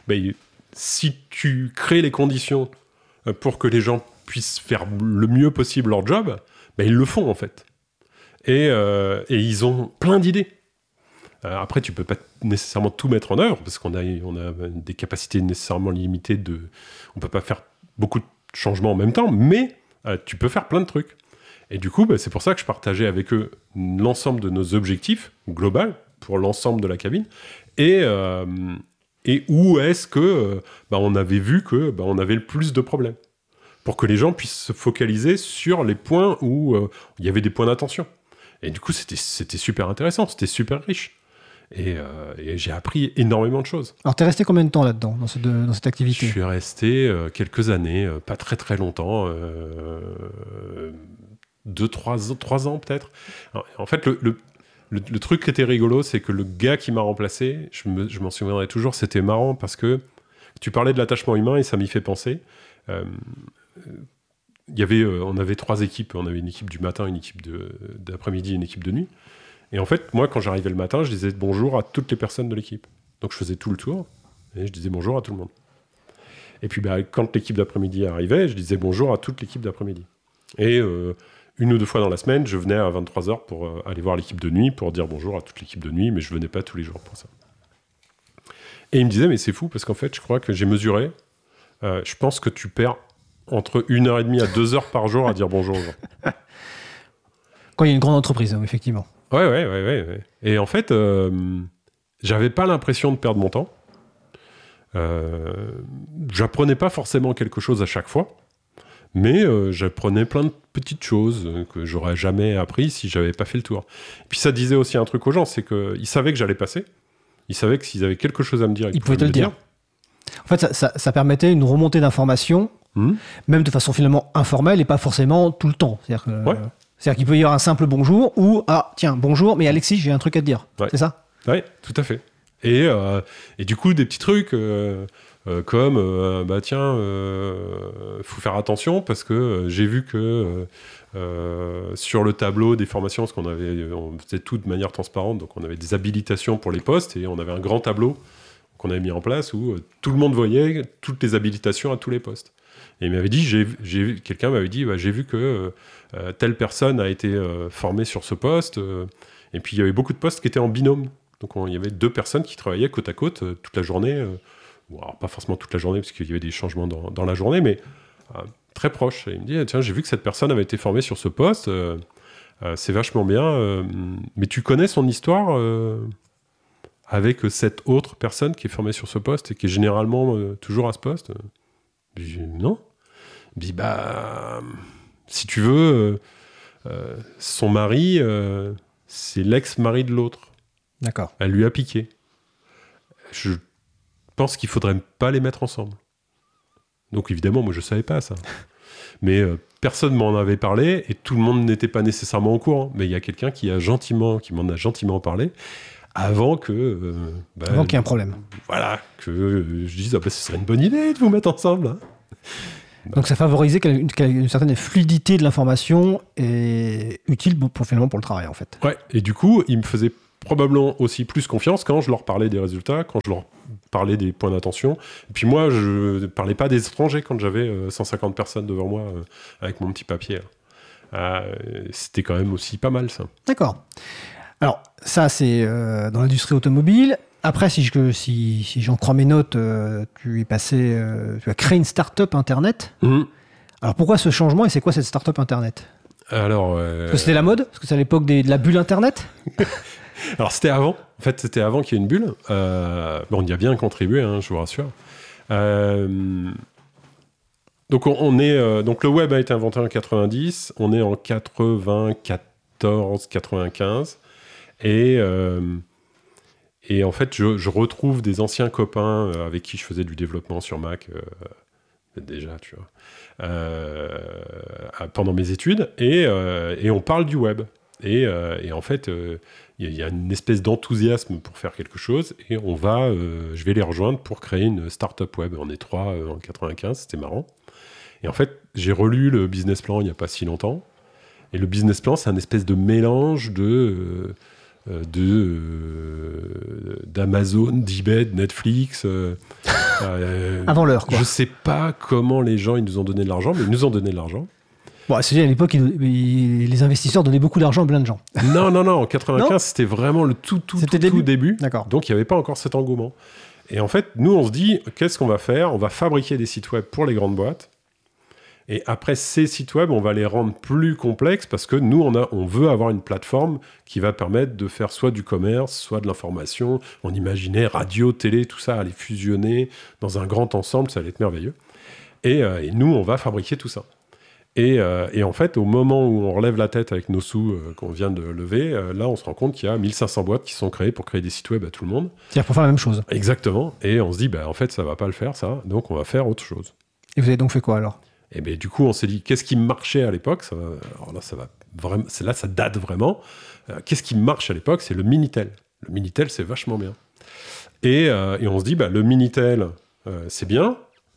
si tu crées les conditions pour que les gens puissent faire le mieux possible leur job, ils le font en fait. Et ils ont plein d'idées. Après, tu peux pas nécessairement tout mettre en œuvre parce qu'on a des capacités nécessairement limitées. On peut pas faire beaucoup de changements en même temps, mais tu peux faire plein de trucs. Et du coup, c'est pour ça que je partageais avec eux l'ensemble de nos objectifs globaux pour l'ensemble de la cabine et où est-ce que on avait vu que on avait le plus de problèmes pour que les gens puissent se focaliser sur les points où il y avait des points d'attention. Et du coup, c'était super intéressant, c'était super riche. Et j'ai appris énormément de choses. Alors, t'es resté combien de temps là-dedans, dans cette activité ? Je suis resté quelques années, pas très très longtemps. 3 ans peut-être. Alors, en fait, le truc qui était rigolo, c'est que le gars qui m'a remplacé, je m'en souviendrai toujours, c'était marrant parce que tu parlais de l'attachement humain et ça m'y fait penser. On avait 3 équipes. On avait une équipe du matin, une équipe d'après-midi et une équipe de nuit. Et en fait, moi, quand j'arrivais le matin, je disais bonjour à toutes les personnes de l'équipe. Donc je faisais tout le tour et je disais bonjour à tout le monde. Et puis quand l'équipe d'après-midi arrivait, je disais bonjour à toute l'équipe d'après-midi. Et 1 ou 2 fois dans la semaine, je venais à 23h pour aller voir l'équipe de nuit, pour dire bonjour à toute l'équipe de nuit, mais je venais pas tous les jours pour ça. Et il me disait, mais c'est fou, parce qu'en fait, je crois que j'ai mesuré, je pense que tu perds entre 1h30 à 2h par jour à dire bonjour aux gens. Quand il y a une grande entreprise, effectivement. Ouais. Et en fait, j'avais pas l'impression de perdre mon temps. J'apprenais pas forcément quelque chose à chaque fois. Mais j'apprenais plein de petites choses que j'aurais jamais appris si j'avais pas fait le tour. Et puis ça disait aussi un truc aux gens, c'est qu'ils savaient que j'allais passer. Ils savaient que s'ils avaient quelque chose à me dire, ils pouvaient te le dire. En fait, ça permettait une remontée d'informations, même de façon finalement informelle et pas forcément tout le temps. C'est-à-dire qu'il peut y avoir un simple bonjour ou tiens, bonjour, mais Alexis, j'ai un truc à te dire. Ouais. C'est ça ? Oui, tout à fait. Et du coup, des petits trucs... comme faut faire attention parce que j'ai vu que sur le tableau des formations, parce on faisait tout de manière transparente, donc on avait des habilitations pour les postes et on avait un grand tableau qu'on avait mis en place où tout le monde voyait toutes les habilitations à tous les postes. Et il m'avait dit, quelqu'un m'avait dit, j'ai vu que telle personne a été formée sur ce poste, et puis il y avait beaucoup de postes qui étaient en binôme. Donc il y avait 2 personnes qui travaillaient côte à côte toute la journée. Alors, pas forcément toute la journée, parce qu'il y avait des changements dans la journée, mais très proche. Et il me dit, tiens, j'ai vu que cette personne avait été formée sur ce poste. C'est vachement bien. Mais tu connais son histoire avec cette autre personne qui est formée sur ce poste et qui est généralement toujours à ce poste? Non. Si tu veux, son mari, c'est l'ex-mari de l'autre. D'accord. Elle lui a piqué. Je pense qu'il faudrait pas les mettre ensemble. Donc évidemment, moi je savais pas ça. Mais personne m'en avait parlé et tout le monde n'était pas nécessairement au courant. Mais il y a quelqu'un qui m'en a gentiment parlé avant que... avant qu'il y ait un problème. Voilà, que je dise, ce serait une bonne idée de vous mettre ensemble. Hein. Donc ça favorisait une certaine fluidité de l'information et utile finalement pour le travail en fait. Ouais, et du coup, il me faisait probablement aussi plus confiance quand je leur parlais des résultats, quand je leur parlais des points d'attention. Et puis moi, je ne parlais pas des étrangers quand j'avais 150 personnes devant moi avec mon petit papier. C'était quand même aussi pas mal, ça. D'accord. Alors, ça, c'est dans l'industrie automobile. Après, si j'en crois mes notes, tu as créé une start-up Internet. Mmh. Alors, pourquoi ce changement et c'est quoi cette start-up Internet? Alors, Parce que c'était la mode? Parce que c'est à l'époque de la bulle Internet? Alors, c'était avant. En fait, c'était avant qu'il y ait une bulle. On y a bien contribué, hein, je vous rassure. Donc, donc, le web a été inventé en 90. On est en 94, 95. Et en fait, je retrouve des anciens copains avec qui je faisais du développement sur Mac déjà, tu vois, pendant mes études. Et on parle du web. Et en fait, il y a une espèce d'enthousiasme pour faire quelque chose. Et je vais les rejoindre pour créer une start-up web. On est 3 en 95, c'était marrant. Et en fait, j'ai relu le business plan il n'y a pas si longtemps. Et le business plan, c'est un espèce de mélange d'Amazon, d'eBay, de Netflix. Avant l'heure, quoi. Je sais pas comment les gens ils nous ont donné de l'argent, mais ils nous ont donné de l'argent. Bon, c'est à l'époque, les investisseurs donnaient beaucoup d'argent à plein de gens. Non, en 95, c'était vraiment le tout début. D'accord. Donc, il n'y avait pas encore cet engouement. Et en fait, nous, on se dit, qu'est-ce qu'on va faire? On va fabriquer des sites web pour les grandes boîtes. Et après, ces sites web, on va les rendre plus complexes parce que nous, on veut avoir une plateforme qui va permettre de faire soit du commerce, soit de l'information. On imaginait radio, télé, tout ça allait fusionner dans un grand ensemble, ça allait être merveilleux. Et nous, on va fabriquer tout ça. Et en fait, au moment où on relève la tête avec nos sous qu'on vient de lever, là, on se rend compte qu'il y a 1500 boîtes qui sont créées pour créer des sites web à tout le monde. C'est-à-dire pour faire la même chose. Exactement. Et on se dit, en fait, ça va pas le faire, ça. Donc, on va faire autre chose. Et vous avez donc fait quoi, alors? Et bien, du coup, on s'est dit, qu'est-ce qui marchait à l'époque? Alors là, ça date vraiment. Qu'est-ce qui marche à l'époque? C'est le Minitel. Le Minitel, c'est vachement bien. Et on se dit, le Minitel, c'est bien.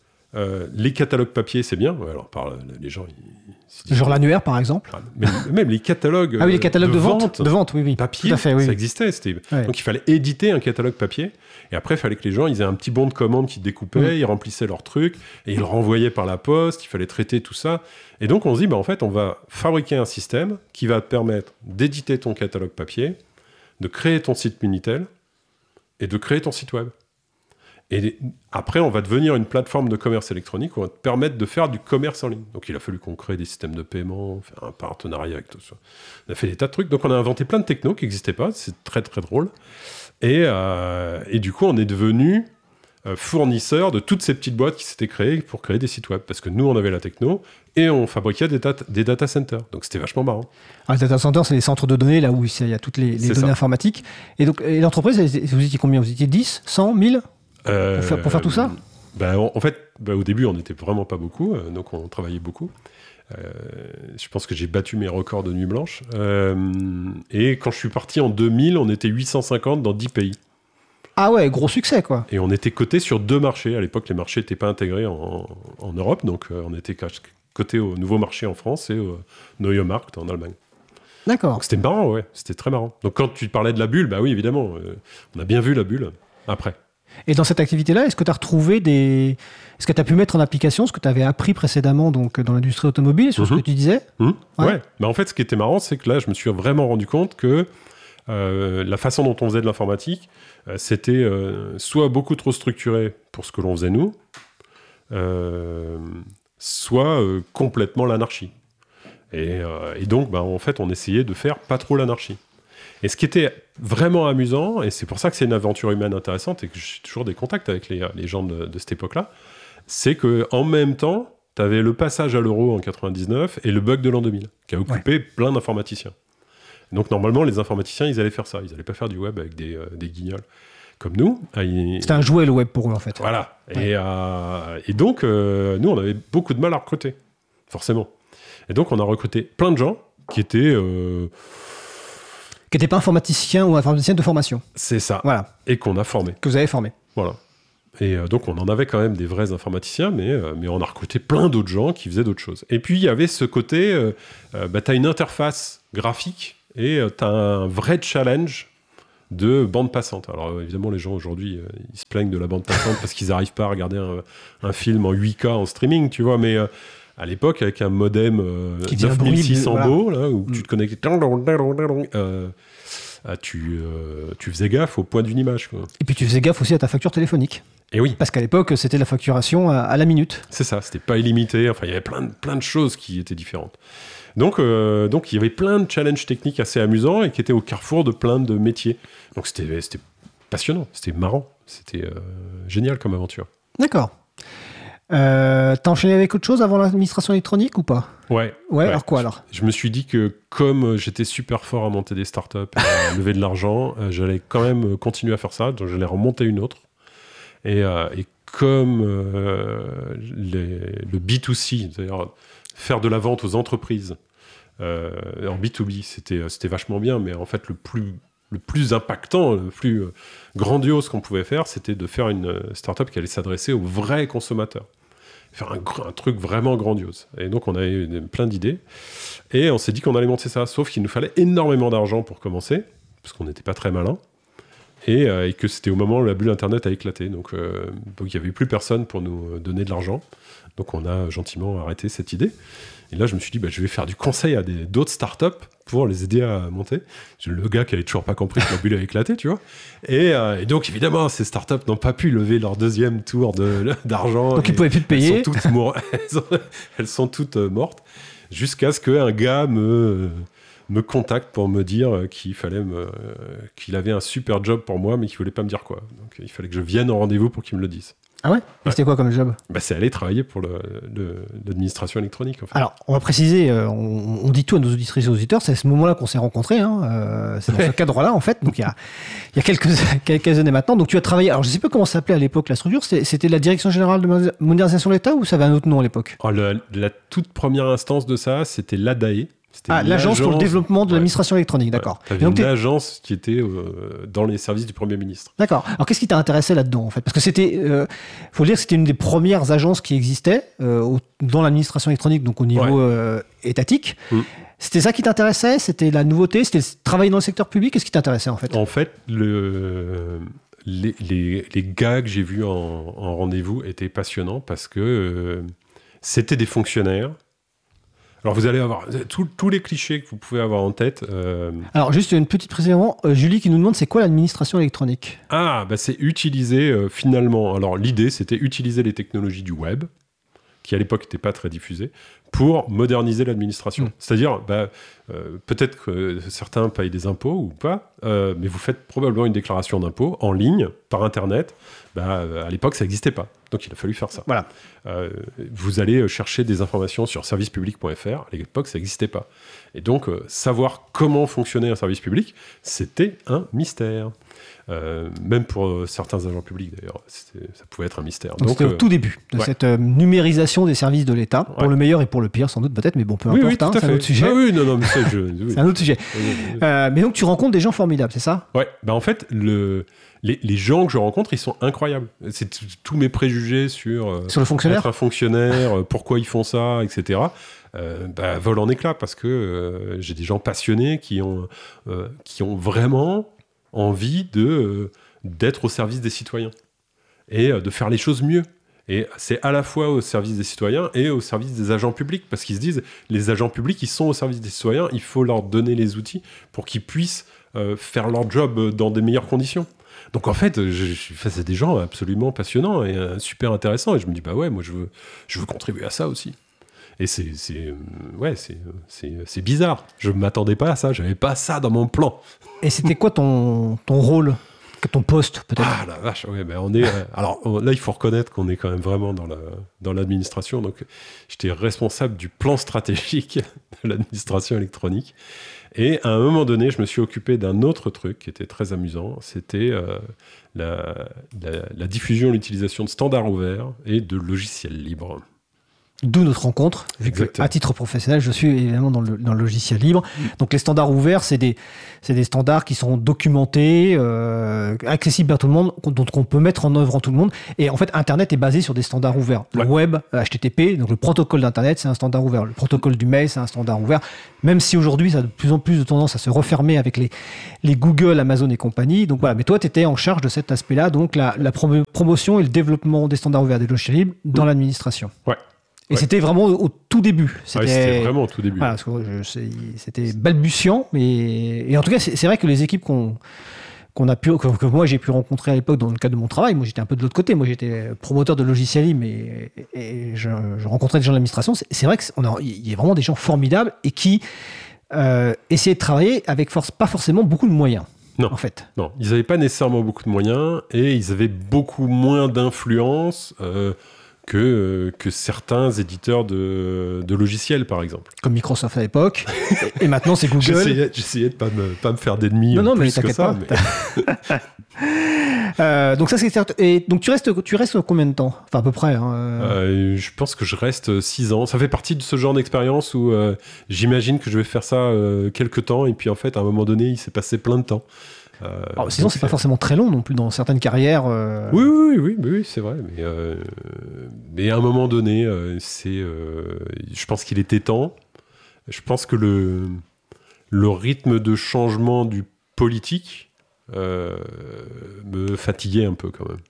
Les catalogues papier, c'est bien. Alors, les gens... Genre l'annuaire, par exemple. Même les catalogues, les catalogues de vente, oui. Papier, tout à fait, oui. Ça existait. Donc, il fallait éditer un catalogue papier. Et après, il fallait que les gens ils aient un petit bon de commande qu'ils découpaient, ils remplissaient leurs trucs, et ils le renvoyaient par la poste, il fallait traiter tout ça. Et donc, on se dit, en fait, on va fabriquer un système qui va te permettre d'éditer ton catalogue papier, de créer ton site Minitel, et de créer ton site web. Et après, on va devenir une plateforme de commerce électronique où on va te permettre de faire du commerce en ligne. Donc, il a fallu qu'on crée des systèmes de paiement, faire un partenariat avec tout ça. On a fait des tas de trucs. Donc, on a inventé plein de technos qui n'existaient pas. C'est très, très drôle. Et du coup, on est devenu fournisseur de toutes ces petites boîtes qui s'étaient créées pour créer des sites web. Parce que nous, on avait la techno et on fabriquait des data centers. Donc, c'était vachement marrant. Alors, les data centers, c'est les centres de données, là où il y a toutes les données informatiques. Et donc, l'entreprise, vous étiez combien? Vous étiez 10, 100, 1000 pour faire tout ça? En fait, au début, on n'était vraiment pas beaucoup, donc on travaillait beaucoup. Je pense que j'ai battu mes records de nuit blanche. Et quand je suis parti en 2000, on était 850 dans 10 pays. Ah ouais, gros succès, quoi. Et on était coté sur 2 marchés. À l'époque, les marchés n'étaient pas intégrés en Europe, donc on était coté au nouveau marché en France et au Neue Markt en Allemagne. D'accord. Donc c'était marrant, ouais. C'était très marrant. Donc quand tu parlais de la bulle, oui, évidemment, on a bien vu la bulle après. Et dans cette activité-là, est-ce que tu as retrouvé Est-ce que tu as pu mettre en application ce que tu avais appris précédemment donc, dans l'industrie automobile, sur ce que tu disais? Ouais. En fait, ce qui était marrant, c'est que là, je me suis vraiment rendu compte que la façon dont on faisait de l'informatique, c'était soit beaucoup trop structuré pour ce que l'on faisait nous, soit complètement l'anarchie. Et donc, en fait, on essayait de faire pas trop l'anarchie. Et ce qui était vraiment amusant, et c'est pour ça que c'est une aventure humaine intéressante, et que j'ai toujours des contacts avec les gens de cette époque-là, c'est qu'en même temps, tu avais le passage à l'euro en 99 et le bug de l'an 2000, qui a occupé plein d'informaticiens. Donc normalement, les informaticiens, ils allaient faire ça. Ils n'allaient pas faire du web avec des guignols comme nous. C'était un jouet, le web, pour eux, en fait. Voilà. Ouais. Et donc, nous, on avait beaucoup de mal à recruter, forcément. Et donc, on a recruté plein de gens qui étaient... qui n'étaient pas informaticiens ou informaticiens de formation. C'est ça. Voilà. Et qu'on a formé. Que vous avez formé. Voilà. Et donc, on en avait quand même des vrais informaticiens, mais on a recruté plein d'autres gens qui faisaient d'autres choses. Et puis, il y avait ce côté, tu as une interface graphique et tu as un vrai challenge de bande passante. Alors, évidemment, les gens, aujourd'hui, ils se plaignent de la bande passante parce qu'ils n'arrivent pas à regarder un film en 8K en streaming, tu vois, mais... à l'époque, avec un modem 9600 beau, là, où tu te connectais... tu faisais gaffe au point d'une image. Quoi. Et puis tu faisais gaffe aussi à ta facture téléphonique. Et oui. Parce qu'à l'époque, c'était la facturation à la minute. C'est ça, c'était pas illimité. Enfin, il y avait plein de choses qui étaient différentes. Donc, il y avait plein de challenges techniques assez amusants et qui étaient au carrefour de plein de métiers. Donc, c'était passionnant, c'était marrant, c'était génial comme aventure. D'accord. T'as enchaîné avec autre chose avant l'administration électronique ou pas ? Ouais. Alors quoi alors ? Je me suis dit que comme j'étais super fort à monter des startups et à lever de l'argent, j'allais quand même continuer à faire ça, donc j'allais remonter une autre. Et comme le B2C, c'est-à-dire faire de la vente aux entreprises en B2B, c'était vachement bien, mais en fait le plus impactant, le plus grandiose qu'on pouvait faire, c'était de faire une startup qui allait s'adresser aux vrais consommateurs. Faire un truc vraiment grandiose. Et donc, on avait plein d'idées. Et on s'est dit qu'on allait monter ça. Sauf qu'il nous fallait énormément d'argent pour commencer, parce qu'on n'était pas très malin. Et que c'était au moment où la bulle Internet a éclaté. Donc, il n'y avait plus personne pour nous donner de l'argent. Donc, on a gentiment arrêté cette idée. Et là, je me suis dit, je vais faire du conseil à d'autres startups pour les aider à monter. Le gars qui avait toujours pas compris que la bulle a éclaté, tu vois. Et donc, évidemment, ces startups n'ont pas pu lever leur deuxième tour d'argent. Donc, ils ne pouvaient plus te payer. Elles sont toutes mortes. Jusqu'à ce qu'un gars me contacte pour me dire qu'il avait un super job pour moi, mais qu'il ne voulait pas me dire quoi. Donc, il fallait que je vienne au rendez-vous pour qu'il me le dise. Ah ouais ? Et c'était quoi comme job ? C'est aller travailler pour l'administration électronique. En fait. Alors, on va préciser, on dit tout à nos auditrices et auditeurs, c'est à ce moment-là qu'on s'est rencontrés, c'est dans ce cadre-là, en fait, donc il y a quelques années maintenant. Donc tu as travaillé, alors je ne sais pas comment ça s'appelait à l'époque la structure, c'était la Direction Générale de Modernisation de l'État ou ça avait un autre nom à l'époque ? La toute première instance de ça, c'était l'ADAE. L'Agence pour le développement de l'administration électronique, d'accord. Ouais. T'avais une agence qui était dans les services du Premier ministre. D'accord. Alors, qu'est-ce qui t'a intéressé là-dedans, en fait ? Parce que c'était, faut le dire, c'était une des premières agences qui existait dans l'administration électronique, donc au niveau étatique. C'était ça qui t'intéressait ? C'était la nouveauté ? C'était travailler dans le secteur public ? Qu'est-ce qui t'intéressait, en fait ? En fait, les gars que j'ai vus en rendez-vous étaient passionnants parce que c'était des fonctionnaires. Alors, vous allez avoir tous les clichés que vous pouvez avoir en tête. Alors, juste une petite précision. Julie qui nous demande, c'est quoi l'administration électronique ? C'est utiliser, finalement... Alors, l'idée, c'était utiliser les technologies du web, qui à l'époque n'étaient pas très diffusées, pour moderniser l'administration. C'est-à-dire, peut-être que certains payent des impôts ou pas, mais vous faites probablement une déclaration d'impôt en ligne, par Internet. À l'époque, ça n'existait pas. Donc, il a fallu faire ça. Voilà. Vous allez chercher des informations sur servicepublic.fr. À l'époque, ça n'existait pas. Et donc, savoir comment fonctionnait un service public, c'était un mystère. Même pour certains agents publics, d'ailleurs, ça pouvait être un mystère. Donc c'était au tout début de cette numérisation des services de l'État, pour le meilleur et pour le pire, sans doute, peut-être, mais bon, peu importe, c'est un autre sujet. C'est un autre sujet. Mais donc, tu rencontres des gens formidables, c'est ça ? Ouais, en fait, les gens que je rencontre, ils sont incroyables. C'est tous mes préjugés sur le fonctionnaire, être un fonctionnaire, pourquoi ils font ça, etc. Volent en éclats parce que j'ai des gens passionnés qui ont vraiment envie d'être au service des citoyens et de faire les choses mieux. Et c'est à la fois au service des citoyens et au service des agents publics, parce qu'ils se disent, les agents publics, ils sont au service des citoyens, il faut leur donner les outils pour qu'ils puissent faire leur job dans des meilleures conditions. Donc en fait, je suis face à des gens absolument passionnants et super intéressants, et je me dis, moi je veux contribuer à ça aussi. Et c'est bizarre. Je ne m'attendais pas à ça. Je n'avais pas ça dans mon plan. Et c'était quoi ton rôle, ton poste peut-être? Ah la vache, ouais, ben on est. Alors là, il faut reconnaître qu'on est quand même vraiment dans l'administration. Donc, j'étais responsable du plan stratégique de l'administration électronique. Et à un moment donné, je me suis occupé d'un autre truc qui était très amusant. C'était la diffusion et l'utilisation de standards ouverts et de logiciels libres. D'où notre rencontre, vu qu'à titre professionnel, je suis évidemment dans le logiciel libre. Donc les standards ouverts, c'est des standards qui sont documentés, accessibles à tout le monde, dont on peut mettre en œuvre en tout le monde. Et en fait, Internet est basé sur des standards ouverts. Le web, HTTP, donc le protocole d'Internet, c'est un standard ouvert. Le protocole du mail, c'est un standard ouvert. Même si aujourd'hui, ça a de plus en plus de tendance à se refermer avec les Google, Amazon et compagnie. Donc voilà. Mais toi, tu étais en charge de cet aspect-là, donc la promotion et le développement des standards ouverts des logiciels libres dans l'administration. Ouais. Et c'était vraiment au tout début. C'était vraiment au tout début. Voilà, c'était balbutiant, et en tout cas, c'est vrai que les équipes que moi j'ai pu rencontrer à l'époque dans le cadre de mon travail, moi j'étais un peu de l'autre côté, moi j'étais promoteur de logiciels libres, et je rencontrais des gens de l'administration. C'est vrai qu'il y a vraiment des gens formidables et qui essayaient de travailler avec pas forcément beaucoup de moyens. Non, en fait. Non, ils n'avaient pas nécessairement beaucoup de moyens et ils avaient beaucoup moins d'influence que certains éditeurs de logiciels, par exemple. Comme Microsoft à l'époque. Et maintenant, c'est Google. J'essayais de pas me faire d'ennemis mais plus que ça. Donc ça, et donc tu restes combien de temps? Enfin, à peu près. Je pense que je reste 6 ans. Ça fait partie de ce genre d'expérience où j'imagine que je vais faire ça quelques temps, et puis en fait, à un moment donné, il s'est passé plein de temps. Sinon, c'est pas forcément très long non plus dans certaines carrières. Oui, c'est vrai. Mais à un moment donné, je pense qu'il était temps. Je pense que le rythme de changement du politique me fatiguait un peu quand même.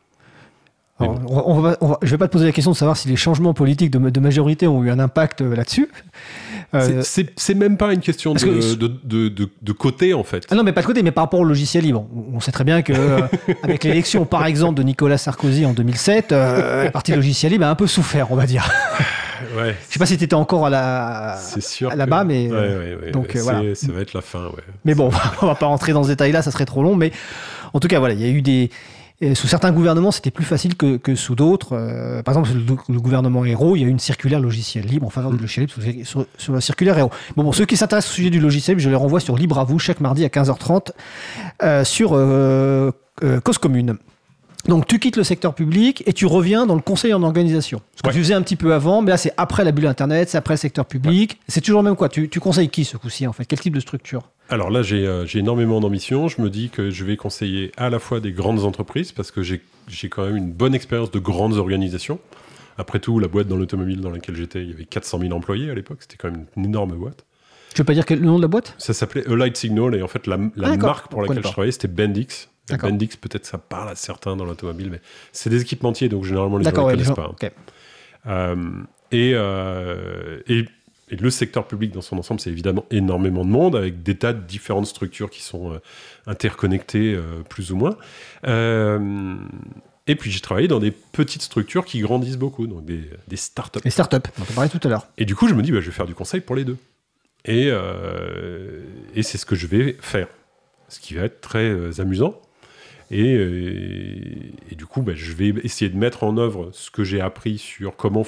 Alors, je vais pas te poser la question de savoir si les changements politiques de majorité ont eu un impact là-dessus. C'est même pas une question de côté, en fait. Ah non, mais pas de côté, mais par rapport au logiciel libre. On sait très bien que avec l'élection, par exemple, de Nicolas Sarkozy en 2007, le parti logiciel libre a un peu souffert, on va dire. Ouais. Je sais pas si tu étais encore là-bas, mais donc voilà. Ça va être la fin. Ouais. Mais bon, on va pas rentrer dans ce détail-là, ça serait trop long. Mais en tout cas, voilà, il y a eu sous certains gouvernements, c'était plus facile que sous d'autres. Par exemple, le gouvernement Ayrault, il y a eu une circulaire logiciel libre en faveur du logiciel libre sur la circulaire Ayrault. Bon, ceux qui s'intéressent au sujet du logiciel libre, je les renvoie sur Libre à vous chaque mardi à 15h30 sur Cause Commune. Donc, tu quittes le secteur public et tu reviens dans le conseil en organisation. Ce que tu faisais un petit peu avant, mais là, c'est après la bulle Internet, c'est après le secteur public. Ouais. C'est toujours le même quoi. Tu conseilles qui ce coup-ci, en fait? Quel type de structure? Alors là, j'ai énormément d'ambition. Je me dis que je vais conseiller à la fois des grandes entreprises, parce que j'ai quand même une bonne expérience de grandes organisations. Après tout, la boîte dans l'automobile dans laquelle j'étais, il y avait 400 000 employés à l'époque. C'était quand même une énorme boîte. Tu veux pas dire le nom de la boîte? Ça s'appelait Alight Signal, et en fait, la marque pour laquelle je travaillais, c'était Bendix. Bendix, peut-être ça parle à certains dans l'automobile, mais c'est des équipementiers, donc généralement les gens ne connaissent pas. Okay. Et le secteur public dans son ensemble, c'est évidemment énormément de monde, avec des tas de différentes structures qui sont interconnectées plus ou moins. Et puis j'ai travaillé dans des petites structures qui grandissent beaucoup, donc des startups. Les startups, on en parlait tout à l'heure. Et du coup, je me dis, je vais faire du conseil pour les deux. Et c'est ce que je vais faire, ce qui va être très amusant. Et du coup, je vais essayer de mettre en œuvre ce que j'ai appris sur comment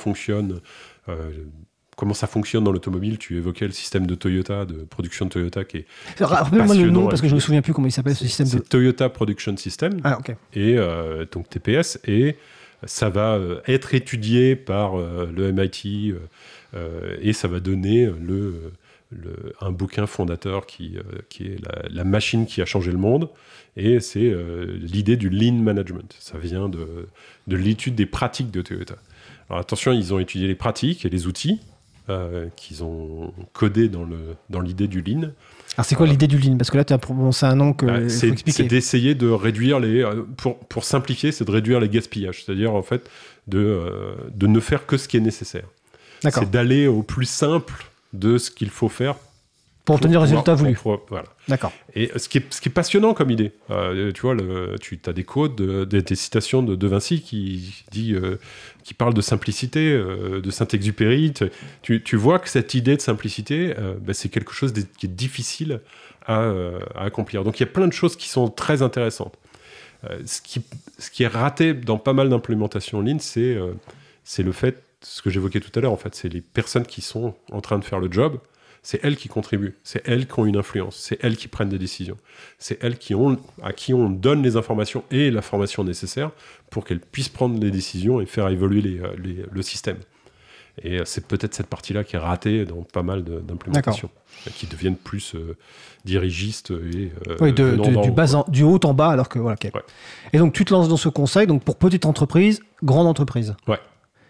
ça fonctionne dans l'automobile. Tu évoquais le système de Toyota, de production de Toyota, qui est rappelle-moi le nom, parce que je me souviens plus comment il s'appelle ce système. C'est Toyota Production System. Ah, ok. Et donc TPS, et ça va être étudié par le MIT, et ça va donner un bouquin fondateur qui est la machine qui a changé le monde. Et c'est l'idée du lean management. Ça vient de l'étude des pratiques de Toyota. Alors attention, ils ont étudié les pratiques et les outils qu'ils ont codés dans l'idée du lean. Alors c'est quoi l'idée du lean? Parce que là, tu as prononcé un nom qu'il faut expliquer. C'est d'essayer de réduire pour simplifier, c'est de réduire les gaspillages. C'est-à-dire, en fait, de ne faire que ce qui est nécessaire. D'accord. C'est d'aller au plus simple de ce qu'il faut faire Pour obtenir le résultat voulu. Voilà. D'accord. Et ce qui est passionnant comme idée, tu vois, tu as des quotes, des citations de Vinci qui parle de simplicité, de Saint-Exupéry. Tu vois que cette idée de simplicité, c'est quelque chose qui est difficile à accomplir. Donc il y a plein de choses qui sont très intéressantes. Ce qui est raté dans pas mal d'implémentations en ligne, c'est le fait, ce que j'évoquais tout à l'heure, en fait, c'est les personnes qui sont en train de faire le job. C'est elles qui contribuent, c'est elles qui ont une influence, c'est elles qui prennent des décisions, c'est elles à qui on donne les informations et la formation nécessaire pour qu'elles puissent prendre les décisions et faire évoluer le système. Et c'est peut-être cette partie-là qui est ratée dans pas mal d'implémentations, qui deviennent plus dirigistes et du haut en bas, alors que voilà. Okay. Ouais. Et donc tu te lances dans ce conseil, donc pour petite entreprise, grande entreprise. Ouais.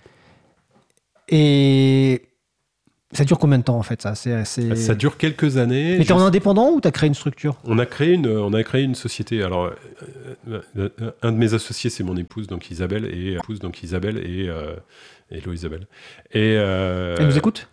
Et ça dure combien de temps en fait ça Ça dure quelques années. Mais t'es en indépendant ou t'as créé une structure ? On a créé une société. Alors, un de mes associés, c'est mon épouse, donc Isabelle, et hello Isabelle. Et elle nous écoute ?